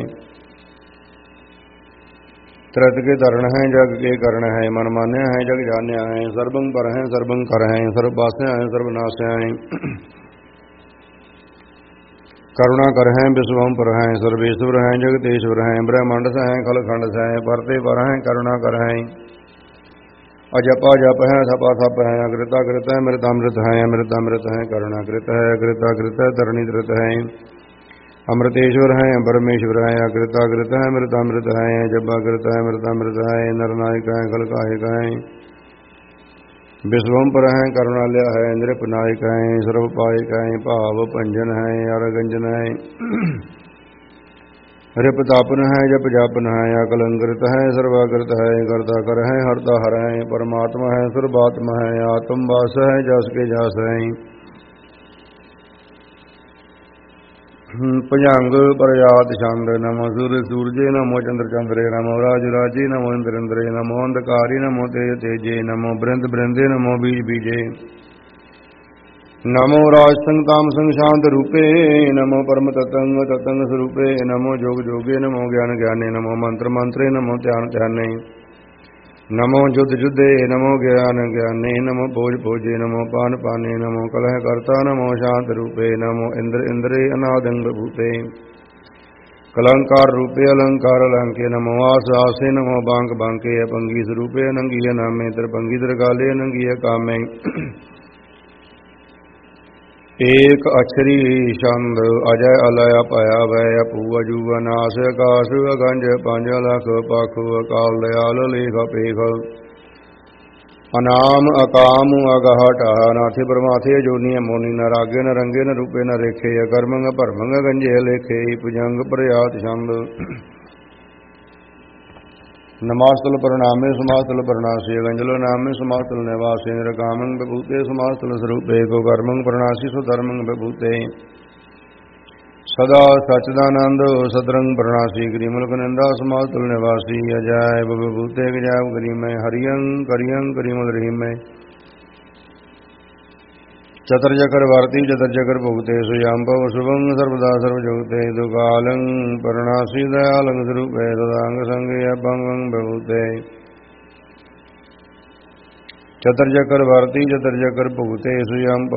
त्रत के तरण है जग के करण है मन मान्य है जग जान्या है सर्वं पर है सर्वं कर है सर्ववास्या है सर्वनाश्या है करुणा कर हैं विश्वम पर हैं सर्वेश्वर हैं जगतेश्वर हैं ब्रह्मांड से हैं खलखंड से हैं परते पर हैं करुणा कर हैं अजपा जप है थपा थप है अकृता कृत है मृतामृत है अमृतामृत है करुणा कृत है अकृता कृत है धरणी धृत है अमृतेश्वर हैं परमेश्वर हैं अकृता कृत है मृतामृत है जपा कृत है मृतामृत है नरनायक है खलकायक है विश्वम पर है करुणालय है नृपनायक है सर्वपायक है भाव भंजन है अरगंजन है रिपतापन है जप जापन है अकलंकृत है सर्वाकृत है करता कर है हरता हर है परमात्मा है सर्वात्मा है आत्म वास है जस के जस है भजंग प्रयात छंद नमो सूर्य सूरजे नमो चंद्र चंद्रे नमो राज राजे नमो इंद्र इंद्रे नमो अंधकारी नमो तेज तेजे नमो बृंद बृंदे नमो बीज बीजे नमो राज संग ताम संग शांत रूपे नमो परम ततंग ततंग स्वरूपे नमो जोग जोगे नमो ज्ञान ज्ञाने नमो मंत्र मंत्रे नमो ध्यान ध्याने नमो युद्ध युद्धे नमो ज्ञान ज्ञाने नमो भोज भोजे नमो पान पाने नमो कलह कर्ता नमो शांत रूपे नमो इंद्र इंद्रे अनादंग भूते कलंकार रूपे अलंकार अलंके नमो आस आसे नमो बांक बांके अपंगी स्वरूपे अनंगीय नामे त्रिपंगी त्रिकाले अनंगीय कामे एक अक्षरी छंद अजय अलय पया वय अपू अजूब नाश आकाश अगंज पंज लख पख अकाल दयाल लेख पेख अनाम अकाम अगहट नाथे परमाथे जोनी मोनी न रागे न रंगे न रूपे न रेखे अकर्मंग भरमंग गंजे लेखे भुजंग प्रयात छंद नमास्तल प्रणामे समास्तल प्रणाशी गंजलो नामे समास्तल निवासी निरकामंग बभूते समास्तल स्वरूपे को कर्मंग प्रणाशी सुधर्मंग बभूते सदा सच्चिदानंद सदरंग प्रणाशी गिरिमुल कनिंदा समास्तल निवासी अजय बभूते गजाव गरीम हरियं करियं करीमुल रहीम चतुर्जकर भारती चतुर्जकर भुगते सुयांभव शुभं सर्वदा सर्वजोगते दुकालं परणासी दयालं स्वरूपे तदांग संगे अभंगं भूते चतुर्जकर भारती चतुर्जकर भुगते सुयांभव